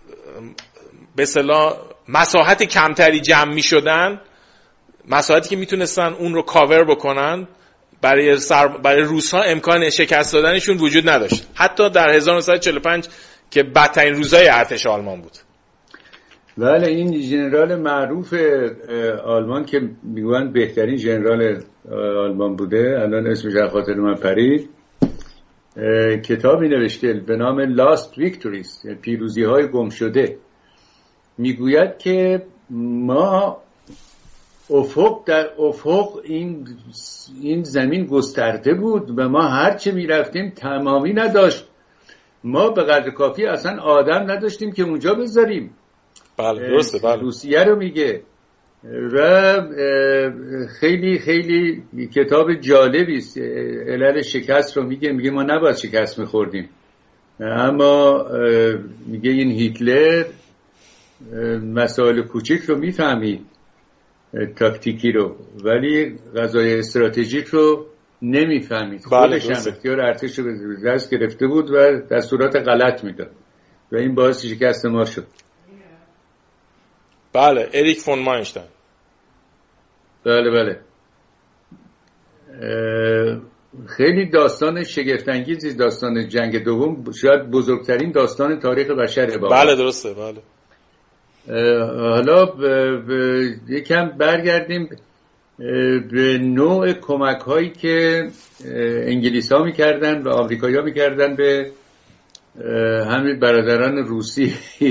به اصطلاح مساحت کمتری جمع میشدن، مساحتی که میتونستن اون رو کاور بکنن، برای روس‌ها امکان شکست دادنشون وجود نداشت. حتی در 1945 که بدترین روزهای ارتش آلمان بود. بله، این ژنرال معروف آلمان که میگن بهترین ژنرال آلمان بوده، الان اسمش از خاطر من پرید، کتابی نوشته به نام Lost Victories، پیروزی‌های گم شده. میگوید که ما در افق این زمین گسترده بود و ما هرچه میرفتیم تمامی نداشت. ما به قدر کافی اصلا آدم نداشتیم که اونجا بذاریم. بله درسته. بله. روسیه رو میگه و خیلی خیلی کتاب جالبی است. علل شکست رو میگه ما نباید شکست میخوردیم، اما میگه این هیتلر مسائل کوچیک رو میفهمید، تاکتیکی رو، ولی غذای استراتژیک رو نمیفهمید. خودش هم اختیار ارتش رو به دست گرفته بود و دستورات غلط میداد و این باعث شکست ما شد. بله، اریک فون ماینشتاین. بله. خیلی داستان شگفت‌انگیزی، داستان جنگ دوم شاید بزرگترین داستان تاریخ بشره. بله درسته. بله. حالا یکم برگردیم به نوع کمک هایی که انگلیس ها میکردن و آمریکایی ها میکردن به همین برادران روسی.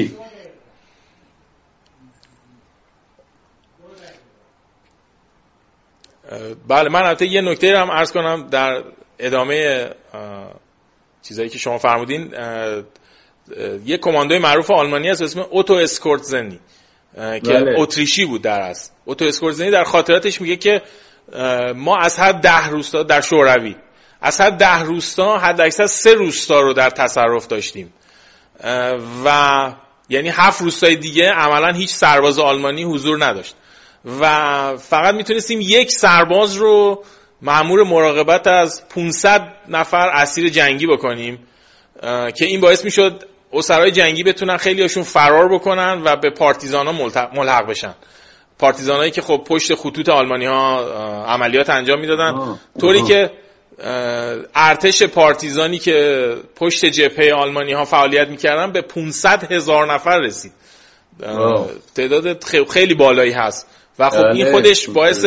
بله، من البته یه نکته رو هم عرض کنم در ادامه چیزایی که شما فرمودین. یه کماندوی معروف آلمانی هست اسم اوتو اسکورتزنی که اتریشی بود در اصل. اوتو اسکورتزنی در خاطراتش میگه که ما از هر 10 روستا در شوروی، از هر 10 روستا حد اکثر 3 روستا رو در تصرف داشتیم و یعنی 7 روستای دیگه عملا هیچ سرباز آلمانی حضور نداشت و فقط میتونستیم 1 سرباز رو مأمور مراقبت از 500 نفر اسیر جنگی بکنیم که این باعث میشد اسرای جنگی بتونن خیلی هاشون فرار بکنن و به پارتیزان ها ملحق بشن. پارتیزان هایی که خب پشت خطوط آلمانی ها عملیات انجام میدادن، طوری که ارتش پارتیزانی که پشت جبهه آلمانی ها فعالیت میکردن به 500,000 نفر رسید. تعداد خیلی بالایی هست و خب این خودش باعث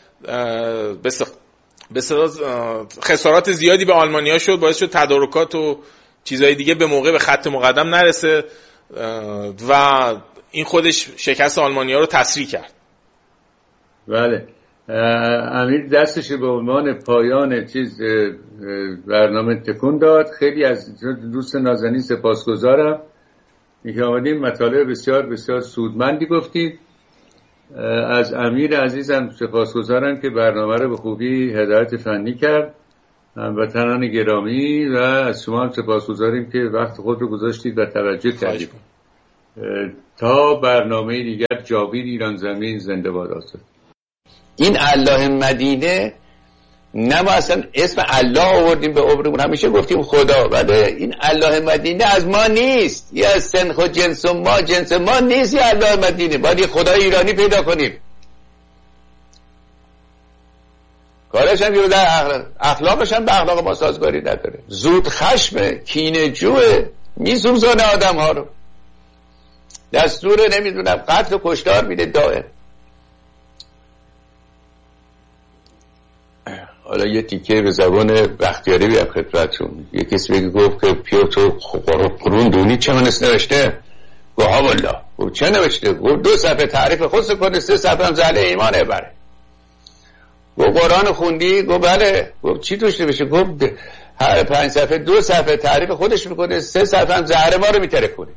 خسارات زیادی به آلمانی ها شد، باعث شد تدارکات و چیزهای دیگه به موقع به خط مقدم نرسه و این خودش شکست آلمانی‌ها رو تسریع کرد. بله، امیر دستش به عنوان پایان برنامه تکون داد. خیلی از دوست نازنین سپاسگزارم که آمدیم، مطالب بسیار بسیار سودمندی گفتید. از امیر عزیزم سپاسگزارم که برنامه رو به خوبی هدایت فنی کرد هموطنان گرامی و از شما هم سپاسگزاریم که وقت خود رو گذاشتید و توجه کردید. تا برنامه دیگر، جاوید ایران زمین زنده باد آزاد. این الله مدینه نه ما اصلا اسم الله آوردیم به عمرمون، همیشه گفتیم خدا، ولی این الله مدینه از ما نیست، یه از سنخ و جنس ما نیست. یه الله مدینه باید یه خدای ایرانی پیدا کنیم. کارش هم که در اخلاقش هم به اخلاق ما سازگاری نداره، زود خشمه، کینه جوه، میسوزانه آدم ها رو، دستور نمیدونم قتل و کشتار میده دائم. حالا یه تیکه به زبان بختیاری بیام خدمتتون. یه کسی بگی گفت که پیوتو قرون دونی چه منست نوشته؟ گفت ها والله. گفت چه نوشته؟ گفت 2 صفحه تعریف خودش کنه، 3 صفحه هم زله ایمانه بره. گفت قرآن خوندی؟ گفت بله. گفت چی توش نوشته؟ گفت هر 5 صفحه 2 صفحه تعریف خودش میکنه، 3 صفحه هم زهر ما رو میترکونه.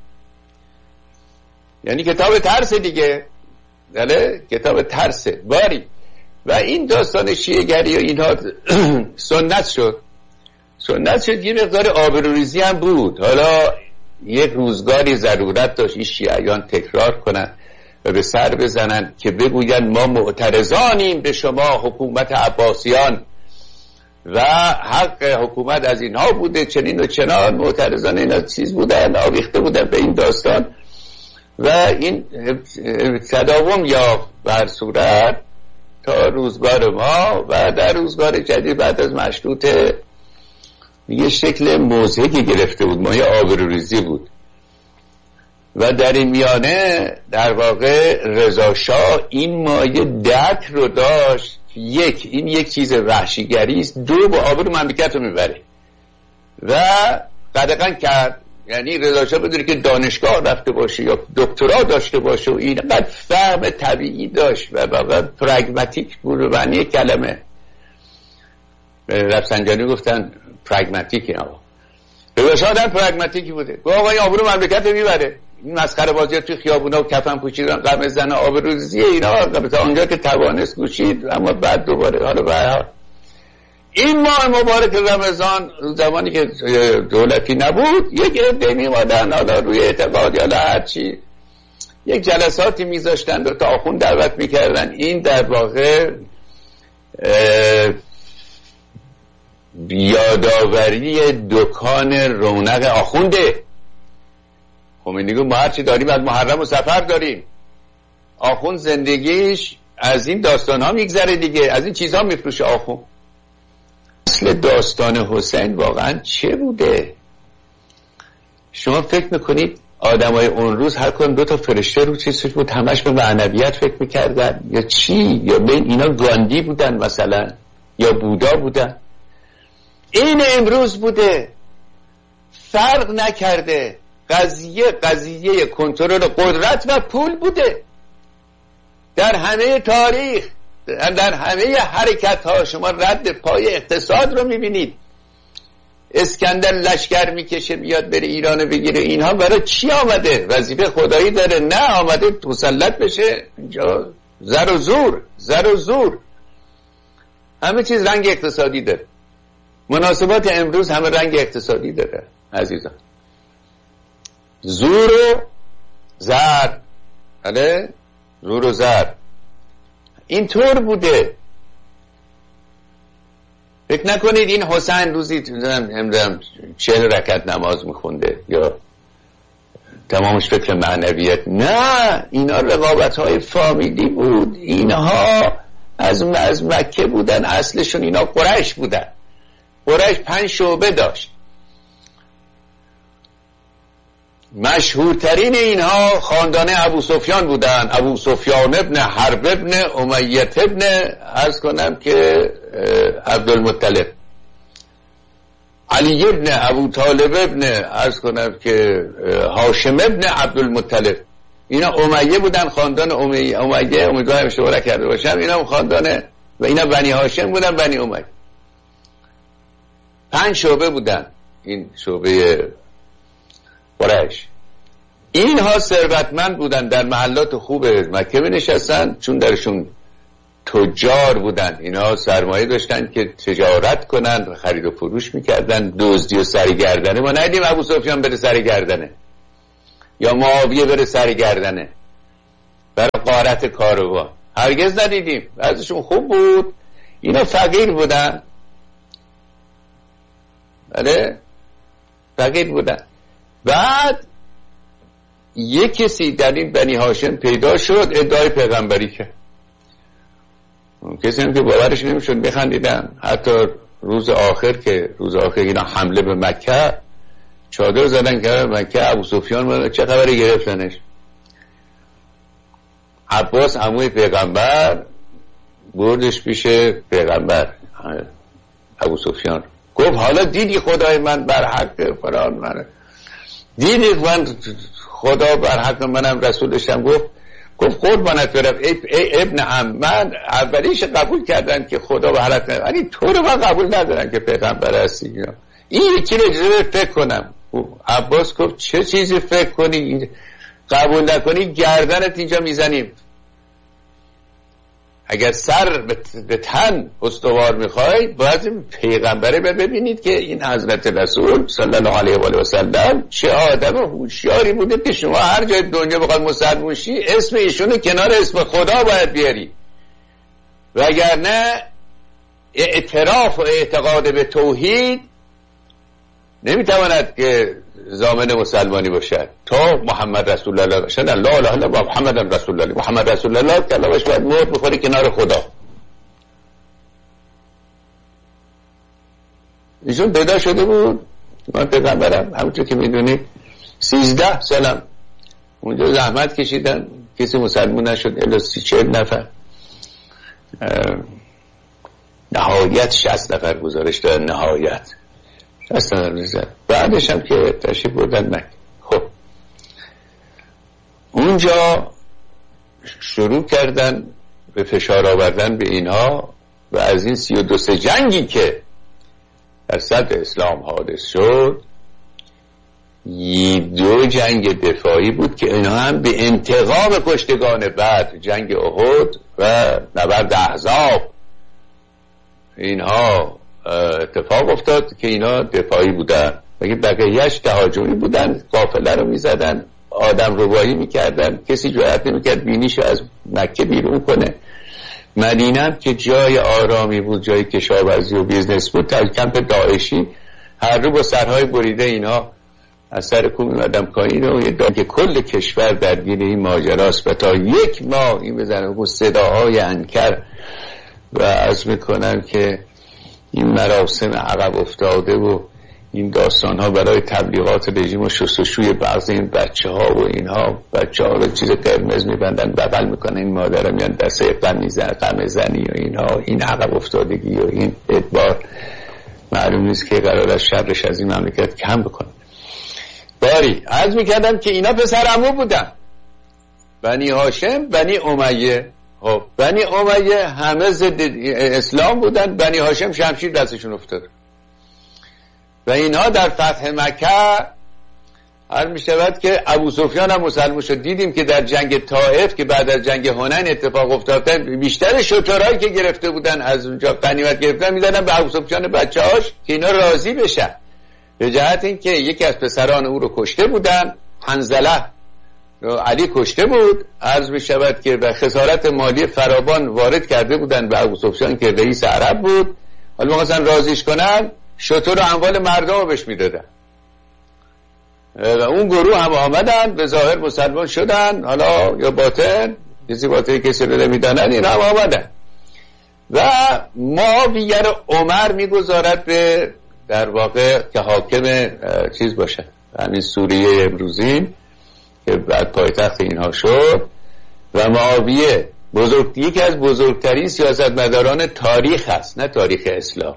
یعنی کتاب ترس دیگه، بله کتاب ترس باری. و این داستان شیعه‌گری و اینها سنت شد یه مقدار آبروریزی هم بود. حالا یک روزگاری ضرورت داشت این شیعیان تکرار کنن و به سر بزنن که بگوین ما معترضانیم به شما حکومت عباسیان و حق حکومت از اینها بوده، چنین و چنان. معترضان اینا چیز بودن، آویخته بودن به این داستان و این تداوم یا بر صورت تا روزگار ما و در روزگار جدید بعد از مشروطه یه شکل مضحکی گرفته بود، مایه آبروریزی بود. و در این میانه در واقع رضا شاه این مایه درک رو داشت. این یک چیز وحشیگری است، 2 با آبرو مملکت رو میبره و قدغن کرد. یعنی رضا شاه بدونه که دانشگاه رفته باشه یا دکترا داشته باشه و این قد فهم طبیعی داشت و واقعا پرگماتیک بود. معنی کلمه رفسنجانی گفتن پرگماتیک. اینا رضا شاه آدم پرگماتیکی بوده. گفت آقا این آبرو مملکت رو میبره. این مسخره بازی توی خیابونا و کفن پوشیدن، قرمز زن، آبروریزی اینا تا اونجا که توانست گوشید، اما بعد دوباره حالا به هر حال این ماه مبارک رمضان زمانی که دولتی نبود یک عده می‌اومدن، حالا روی اعتقاد یا هرچی یک جلساتی میذاشتن و تا آخوند دعوت میکردن. این در واقع یادآوری دکان رونق آخونده. خمینی گفت ما هرچی داریم از محرم و سفر داریم. آخوند زندگیش از این داستان ها میگذره دیگه، از این چیزها میفروشه آخوند. اصل داستان حسین واقعا چه بوده؟ شما فکر میکنید آدمای اون روز هر کدوم 2 تا فرشته رو چیزش بود، همش به معنویت فکر میکردن یا چی؟ یا بین اینا گاندی بودن مثلا یا بودا بودن؟ این امروز بوده، فرق نکرده. قضیه کنترل قدرت و پول بوده در همه تاریخ، در همه حرکت ها. شما رد پای اقتصاد رو میبینید. اسکندر لشکر میکشه بیاد بره ایران بگیره. اینها برای چی آمده؟ وظیفه خدایی داره؟ نه، آمده مسلط بشه اینجا. زر و زور همه چیز رنگ اقتصادی داره. مناسبات امروز همه رنگ اقتصادی داره عزیزان. زور و زر، بله زور و زر اینطور بوده. فکر نکنید این حسین روزی 40 رکعت نماز میخونده یا تمامش فکر معنویت. نه، اینا رقابت‌های فامیلی بود. اینها از مکه بودن، اصلشون اینا قریش بودن. قریش 5 شعبه داشت. مشهورترین اینها خاندان ابو سفیان بودن. ابو سفیان ابن حرب ابن امیه ابن عرض کنم که عبدالمطلب، علی ابن ابو طالب ابن عرض کنم که هاشم ابن عبدالمطلب. اینا امیه بودن، خاندان امیه. امیدوارم اشتباه کرده باشم. اینا خاندان و اینا بنی هاشم بودن، بنی امیه. 5 شعبه بودن این شعبه قریش. اینها ثروتمند بودن، در محلات خوب مکه نشستن، چون درشون تجار بودن، اینا سرمایه داشتن که تجارت کنن، خرید و فروش میکردن، دزدی و سرگردنه. ما ندیدیم ابو سفیان بره سرگردنه یا معاویه بره سرگردنه برای غارت کاروان، هرگز ندیدیم. ازشون خوب بود، اینا فقیر بودن، بله فقیر بودن. بعد یک کسی در این بنی هاشم پیدا شد ادعای پیغمبری کرد، کسی هم که باورش نمیشد، میخندیدن. حتی روز آخر اینا حمله به مکه چادر زدن که مکه ابو سفیان چه خبری گرفتنش. عباس عموی پیغمبر بردش پیش پیغمبر ابو سفیان، گفت حالا دیدی خدای من بر حق فران منه، دیدی من خدا بر حق منم رسولشم. گفت قربانت برم ای ابن عم، من اولیش قبول کردن که خدا به حالت نه، ولی تو رو من قبول ندارن که پیغمبر هستی. این یکی رو فکر کنم. عباس گفت چه چیزی فکر کنی؟ قبول نکنی گردنت اینجا میزنیم. اگر سر به تن استوار میخوای باید پیغمبره ببینید که این حضرت رسول صلی الله علیه و آله و سلم چه آدم هوشیاری بوده که شما هر جای دنیا بخواد مسلمان شی اسم ایشونو کنار اسم خدا باید بیاری، وگرنه اعتراف و اعتقاد به توحید نمیتواند که ضامن مسلمانی باشد. تا محمد رسول الله باشد، لا اله الا الله محمد رسول الله، محمد رسول الله کلمش باید مرد بخوری کنار خدا. ایشون پیدا شده بود، من پیغمبرم همونطور که میدونید 13 سالم اونجا زحمت کشیدن، کسی مسلمان نشد الا 40 نفر، نهایت 60 نفر گزارش دادن، نهایت بعدش هم که تشریف بردن مکه. خب اونجا شروع کردن به فشار آوردن به اینها و از این 32 جنگی که در صدر اسلام حادث شد 2 جنگ دفاعی بود که اینها هم به انتقام کشتگان بدر، جنگ احد و نبرد احزاب، اینها اتفاق افتاد که اینا دفاعی بودن و بقیه‌اش تهاجمی بودن، قافله رو میزدن، آدم ربایی میکردن، کسی جرأت نمیکرد بینیشو از مکه بیرون کنه. مدینه که جای آرامی بود، جای کشاورزی و بیزنس بود، تا کمپ داعشی هر رو با سرهای بریده اینا از سر کوه میمدن پایین و که کل کشور درگیر این ماجراست و تا 1 ماه این بزنه با صداهای انکر و عرض میکنم که این مراسم عقب افتاده و این داستان ها برای تبلیغات رژیم و شستشوی بعضی این بچه ها و اینها، بچه ها رو چیز قرمز میبندن بغل میکنن، این مادر میان دسته غم زنی و اینها، این عقب افتادگی و این ادبار معلوم نیست که قرار از شرش از این مملکت کم بکنه. باری عرض میکردم که اینا پسر عمو بودن، بنی هاشم بنی امیه. خب بنی امیه همه ضد اسلام بودن، بنی هاشم شمشیر دستشون افتاد و اینها در فتح مکه هر میشود که ابو سفیان هم مسلمان شد. دیدیم که در جنگ طائف که بعد از جنگ حنین اتفاق افتاد، بیشتر شترهایی که گرفته بودن از اونجا غنیمت گرفتن میدادن به ابو سفیان بچه‌هاش که اینا راضی بشن، به جهت اینکه یکی از پسران او رو کشته بودن، حنظله علی کشته بود، عرض میشود که به خسارت مالی فراوان وارد کرده بودن به ابو سفیان که رئیس عرب بود. حالا مثلا راضیش کنن شتر و اموال مردم رو بهش میدادن و اون گروه هم آمدن به ظاهر مسلمان شدن، حالا یا باطن کسی رو نمیدانن، این هم آمدن و معاویه رو عمر میگذارد به در واقع که حاکم چیز باشه، همین سوریه امروزی که بعد پایتخت اینها شد. و معاویه یکی از بزرگترین سیاستمداران تاریخ هست، نه تاریخ اسلام.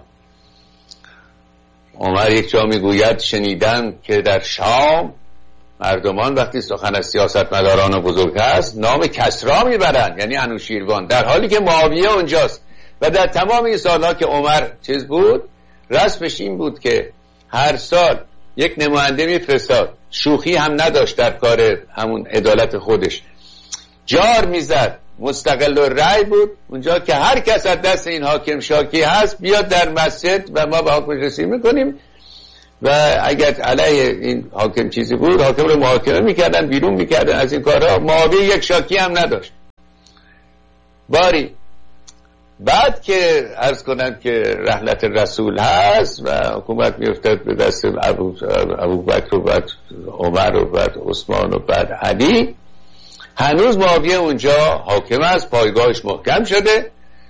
عمر یک جا میگوید شنیدم که در شام مردمان وقتی سخن از سیاستمداران بزرگ هست نام کسرا میبرن، یعنی انوشیروان، در حالی که معاویه اونجاست. و در تمام این سالها که عمر چیز بود، رسمش این بود که هر سال یک نماینده میفرستاد، شوخی هم نداشت در کار همون عدالت خودش، جار میزد مستقل الرأی بود، اونجا که هر کس از دست این حاکم شاکی هست بیاد در مسجد و ما به حکمش رسیدگی میکنیم و اگر علیه این حاکم چیزی بود حاکم رو محاکمه میکردن، بیرون میکردن از این کارها. معاویه یک شاکی هم نداشت. باری بعد که عرض کنم که رحلت رسول هست و حکومت میفتد به دست ابوبکر و بعد عمر و بعد عثمان و بعد علی، هنوز معاویه اونجا حاکم است، پایگاهش محکم شده،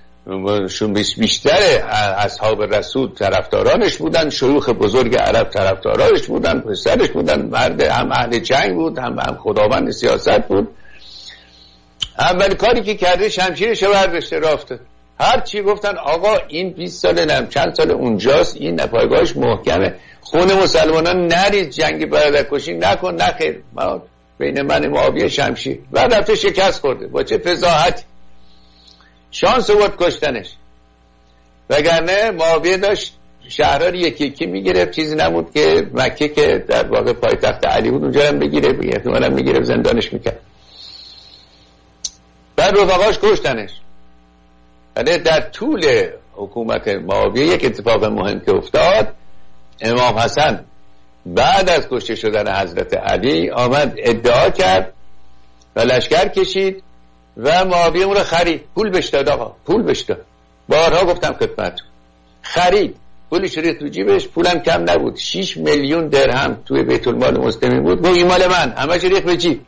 بیشتر اصحاب رسول طرفدارانش بودن، شیوخ بزرگ عرب طرفدارانش بودن، پسرش بودن، مرد هم اهل جنگ بود هم خداوند سیاست بود. اول کاری که کرده شمشیرش رو برداشته رفته. هر چی گفتن آقا این 20 سال نم چند سال اونجاست، این پایگاهش محکمه، خون مسلمانان نرید، جنگ برادرکشی نکن، نخیر، بین من معاویه شمشیر. بعد رفته شکست خورده. با چه فضاحت شانس بود کشتنش، وگرنه معاویه داشت شهرها رو یکی یکی میگرفت، چیزی نبود که مکه که در واقع پایتخت علی بود اونجا هم بگیره، احتمالاً میگیره زندانش میکرد. بعد رفقاش کشتنش. ولی در طول حکومت معاویه یک اتفاق مهم که افتاد، امام حسن بعد از کشته شدن حضرت علی آمد ادعا کرد و لشکر کشید و معاویه اون رو خرید، پول بهش داد. آقا پول بهش داد، بارها گفتم خدمتتون، خرید، پولش ریخت تو جیبش، پولم کم نبود، 6 میلیون درهم توی بیت المال مسلمین بود، گفت این مال من، همش ریخت به جیب.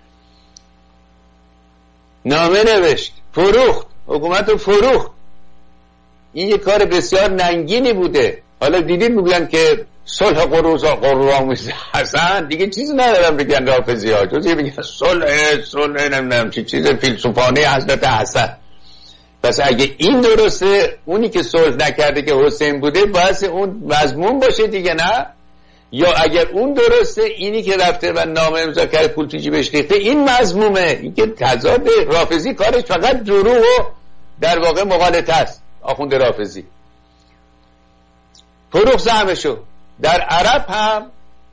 نامه نوشت، فروخت، حکومت رو فروخت. این یک کار بسیار ننگینی بوده. حالا دیدید میگن که صلح قرآمیز حسن، دیگه چیزی ندارم بگن رافضی ها، جزی بگن صلح نمیدونم چی چیز فیلسوفانه حضرت حسن. پس اگه این درسته، اونی که صلح نکرده که حسین بوده باید اون مضمون باشه دیگه، نه؟ یا اگر اون درسته، اینی که رفته و نامه امضا کرده پول تو جیبش ریخته این مضمومه. این که تضاد رافضی کارش فقط دروغ و در واقع مغالطه است. آخوند رافضی فروخ زعمشو. در عرب هم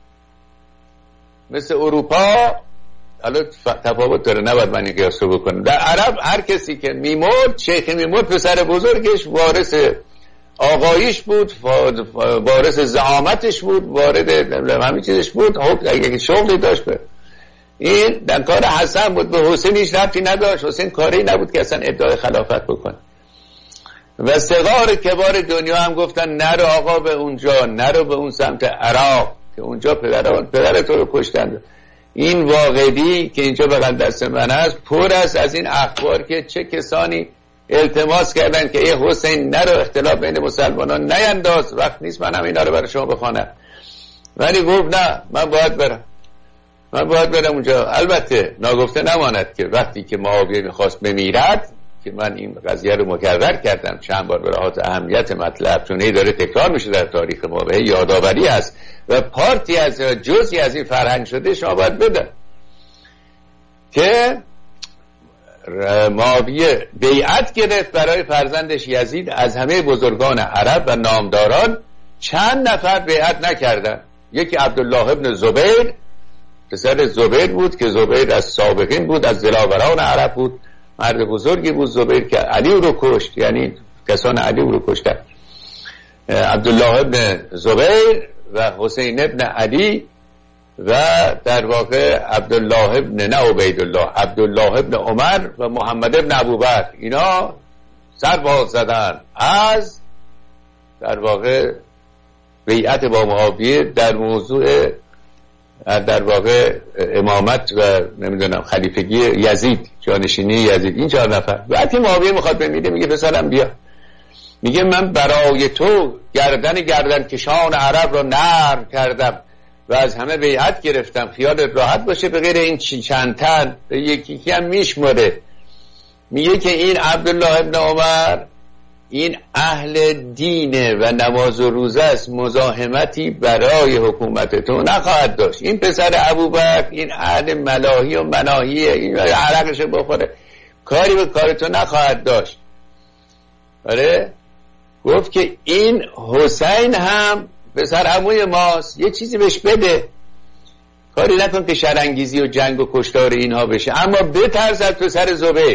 مثل اروپا، حالا تفاوت داره، نباید من این قیاس رو بکنم. در عرب هر کسی که میمرد، شیخ میمرد، پسر بزرگش وارث آقایش بود، وارث زعامتش بود، وارد همین چیزش بود، اگه شغلی داشت به این در کار حسن بود. به حسین هیچ ربطی نداشت، حسین کاری نبود که اصلا ادعای خلافت بکنه. و صغار کبار دنیا هم گفتن نرو آقا به اونجا، نرو به اون سمت عراق که اونجا پدر تو رو کشتن. این واقعی که اینجا بغل دست من هست پر است از این اخبار که چه کسانی التماس کردن که ای حسین نرو، اختلاف بین مسلمانان نینداز، وقت نیست من هم اینا رو برای شما بخوانم. ولی گفت نه، من باید برم اونجا. البته ناگفته نماند که وقتی که معاویه میخواست بمیرد، که من این قضیه رو مکرر کردم چند بار به لحاظ اهمیت مطلب، چون این داره تکرار میشه در تاریخ ما، به یادآوری است و پارتی از جزئی از این فرهنگ شده، شما باید بدن که معاویه بیعت گرفت برای فرزندش یزید. از همه بزرگان عرب و نامداران چند نفر بیعت نکردن. یکی عبدالله ابن زبیر، پسر زبیر بود که زبیر از سابقین بود، از دلاوران عرب بود، مرد بزرگی بود زبیر که علی رو کشت، یعنی کسان علی رو کشتن. عبدالله ابن زبیر و حسین ابن علی و در واقع عبدالله ابن نه عبیدالله، عبدالله ابن عمر و محمد ابن ابوبکر، اینا سر باز زدن از در واقع بیعت با معاویه در موضوع در واقع امامت و نمیدونم خلیفگی یزید، جانشینی یزید. این 4 نفر. وقتی معاویه میخواد بمیره میگه پسرم بیا، میگه من برای تو گردن کشان عرب رو نرم کردم و از همه بیعت گرفتم، خیالت راحت باشه، به غیر این چند تن یکی هم میشمره. میگه که این عبدالله ابن عمر این اهل دینه و نماز و روزه است، مزاحمتی برای حکومت تو نخواهد داشت. این پسر ابوبکر این اهل ملاهی و مناهیه، این عرقش بخوره، کاری به کار تو نخواهد داشت. آره گفت که این حسین هم پسر عموی ماست، یه چیزی بهش بده، کاری نکن که شرانگیزی و جنگ و کشتار اینها بشه، اما بترس از پسر زبیر.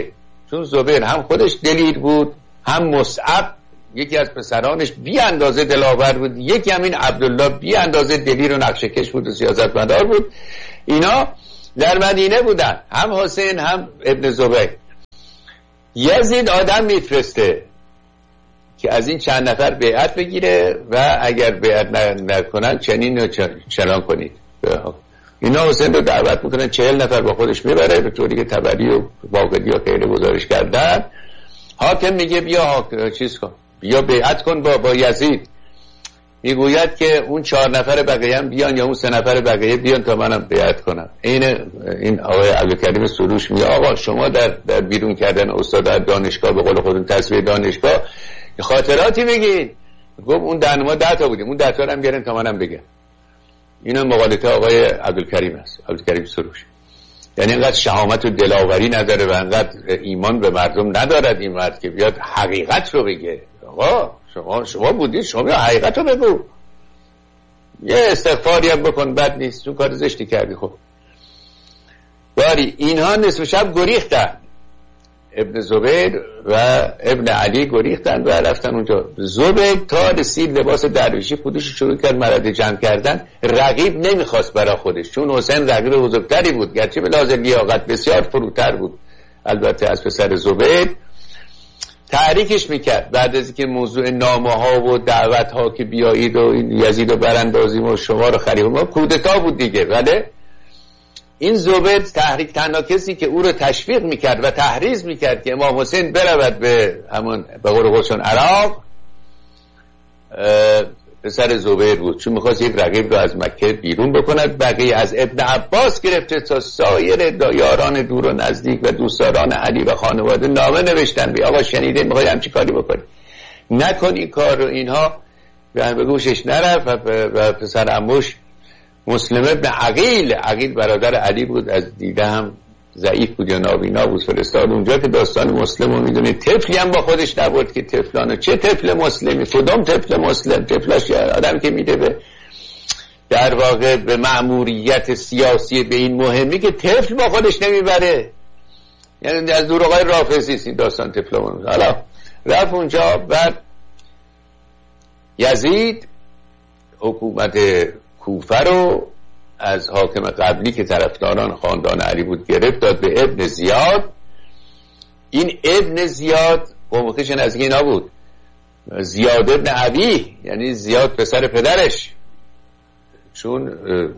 چون زبیر هم خودش دلیر بود، هم مصعب یکی از پسرانش بی اندازه دلاور بود، یکی همین عبدالله بی اندازه دلیر و نقشه‌کش بود و سیاستمدار بود. اینا در مدینه بودن، هم حسین هم ابن زبیر. یزید آدم میفرسته که از این چند نفر بیعت بگیره و اگر بیعت نکنن چنین و چنان کنید. اینا حسین رو دعوت میکنن، 40 نفر با خودش میبره، به طوری که تبری و باقری و غیره گزارش کردن. حاکم میگه بیا چیز کن، بیا بیعت کن با یزید. میگوید که اون 4 نفر بقیه هم بیان یا اون 3 نفر بقیه بیان تا منم بیعت کنم. این آقای عبدالکریم سروش میگه آقا شما در بیرون کردن استاد در دانشگاه، به قول خودتون تصویر دانشگاه، خاطراتی بگید. گفت اون ما 10 تا بودیم، اون 10 تا هم بیارن تا منم بگم. اینا مقالطه آقای عبدالکریم است، عبدالکریم سروش. یعنی اینقدر شهامت و دلاوری نداره و اینقدر ایمان به مردم ندارد این مرد که بیاد حقیقت رو بگه. آقا شما بودید، شما حقیقت رو بگو، یه استغفاری هم بکن، بد نیست، چون کار زشتی کردی. خب باری اینها نصف شب گریختن، ابن زبیر و ابن علی گریختن و رفتن اونجا. زبیر تا رسید لباس درویشی خودش شروع کرد مرد جمع کردن. رقیب نمیخواست برای خودش، چون حسین رقیب بزرگتری بود، گرچه به لحاظ لیاقت بسیار فروتر بود البته از پسر زبیر. تحریکش میکرد بعد از اینکه موضوع نامه ها و دعوت ها که بیایید و یزید رو براندازیم و شما رو خریبیم، ما کودتا بود دیگه. ولی این زبیر تحریک تنها کسی که او رو تشویق میکرد و تحریض میکرد که امام حسین برود به همون به قول خودشون عراق، پسر زبیر بود، چون میخواست یک رقیب رو از مکه بیرون بکند. بقیه از ابن عباس گرفته تا سایر یاران دور و نزدیک و دوستداران علی و خانواده نامه نوشتن به آقا شنیده میخوای همچی کاری بکنی، نکن این کار رو. اینها به گوشش نرفت و پسر عموش مسلم ابن عقیل برادر علی بود، از دیده هم ضعیف بود یا نابینا بود، فرستاد اونجا که داستان مسلم رو میدونی. طفلی هم با خودش نبود که طفلانو، چه طفل مسلمی، کدام طفل مسلم؟ طفلاش آدم که میده به در واقع به مأموریت سیاسی به این مهمی که طفل با خودش نمیبره. یعنی از دور آقای رافضی است این داستان طفلمون. حالا رفت اونجا. بعد یزید حکومت کوفه رو از حاکم قبلی که طرفداران خاندان علی بود گرفت، داد به ابن زیاد. این ابن زیاد قومکش نزدیک اینا بود، زیاد ابن ابی، یعنی زیاد پسر پدرش، چون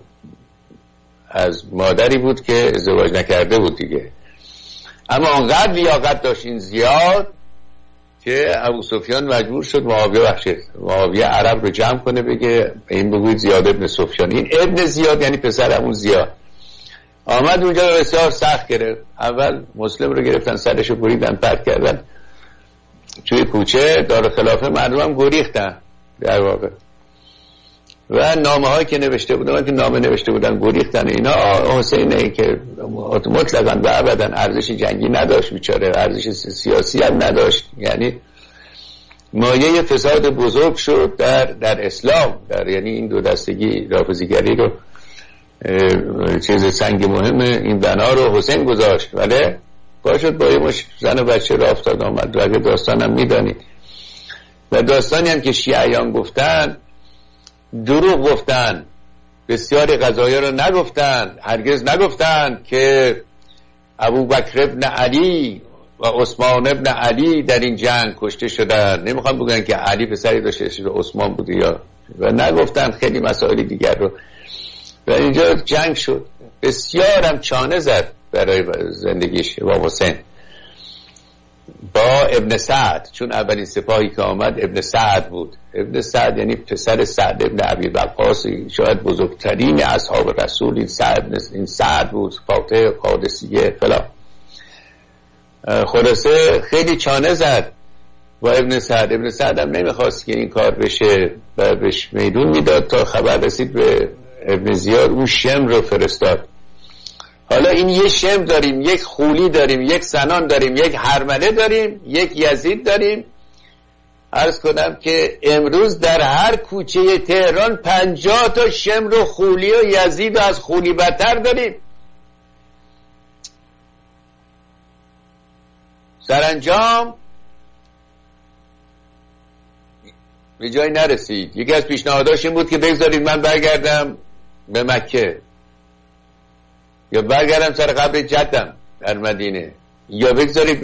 از مادری بود که ازدواج نکرده بود دیگه. اما آنقدر لیاقت داشت این زیاد که ابو سفیان مجبور شد معاویه عرب رو جمع کنه، بگه این بگوید زیاد ابن سفیان. این ابن زیاد یعنی پسر همون زیاد. آمد اونجا بسیار سخت گرفت. اول مسلم رو گرفتن، سرش رو بریدن، پرت کردن توی کوچه، دار خلافه مردم هم گریختن در واقع. و نامه هایی که نوشته بودن گریختن. اینا حسینه که مطلقاً و ابداً ارزش جنگی نداشت، بیچاره ارزش سیاسی هم نداشت. یعنی مایه فساد بزرگ شد در اسلام، یعنی این دو دستگی رافضیگری رو چیز سنگ مهم این بنا رو حسین گذاشت. ولی پاشد با یه زن و بچه را افتاد آمد. و اگه داستانم میدانید و داستانی هم که شیعیان گفتن دروغ گفتن، بسیاری قضایا رو نگفتن. هرگز نگفتن که ابوبکر ابن علی و عثمان ابن علی در این جنگ کشته شدن. نمیخوام بگن که علی پسری داشته اسمش عثمان بوده یا، و نگفتن خیلی مسائل دیگر رو. و اینجا جنگ شد، بسیار هم چانه زد برای زندگیش با حسین، با ابن سعد، چون اولین سپاهی که آمد ابن سعد بود. ابن سعد یعنی پسر سعد ابن ابی وقاص، شاید بزرگترین اصحاب رسول. این سعد بود، فاتح قادسیه فلان. خلاصه خیلی چانه زد با ابن سعد. ابن سعد هم نمیخواست که این کار بشه و بهش میدون میداد تا خبر رسید به ابن زیاد، اون شم رو فرستاد. حالا این یه شم داریم، یک خولی داریم، یک سنان داریم، یک هرمله داریم، یک یزید داریم. عرض کنم که امروز در هر کوچه تهران 50 تا شمر و خولی و یزید و از خولی بدتر داریم. سرانجام به جایی نرسید. یکی از پیشنهاداش این بود که بگذارید من برگردم به مکه یا برگردم سر قبر جدم در مدینه، یا بگذارید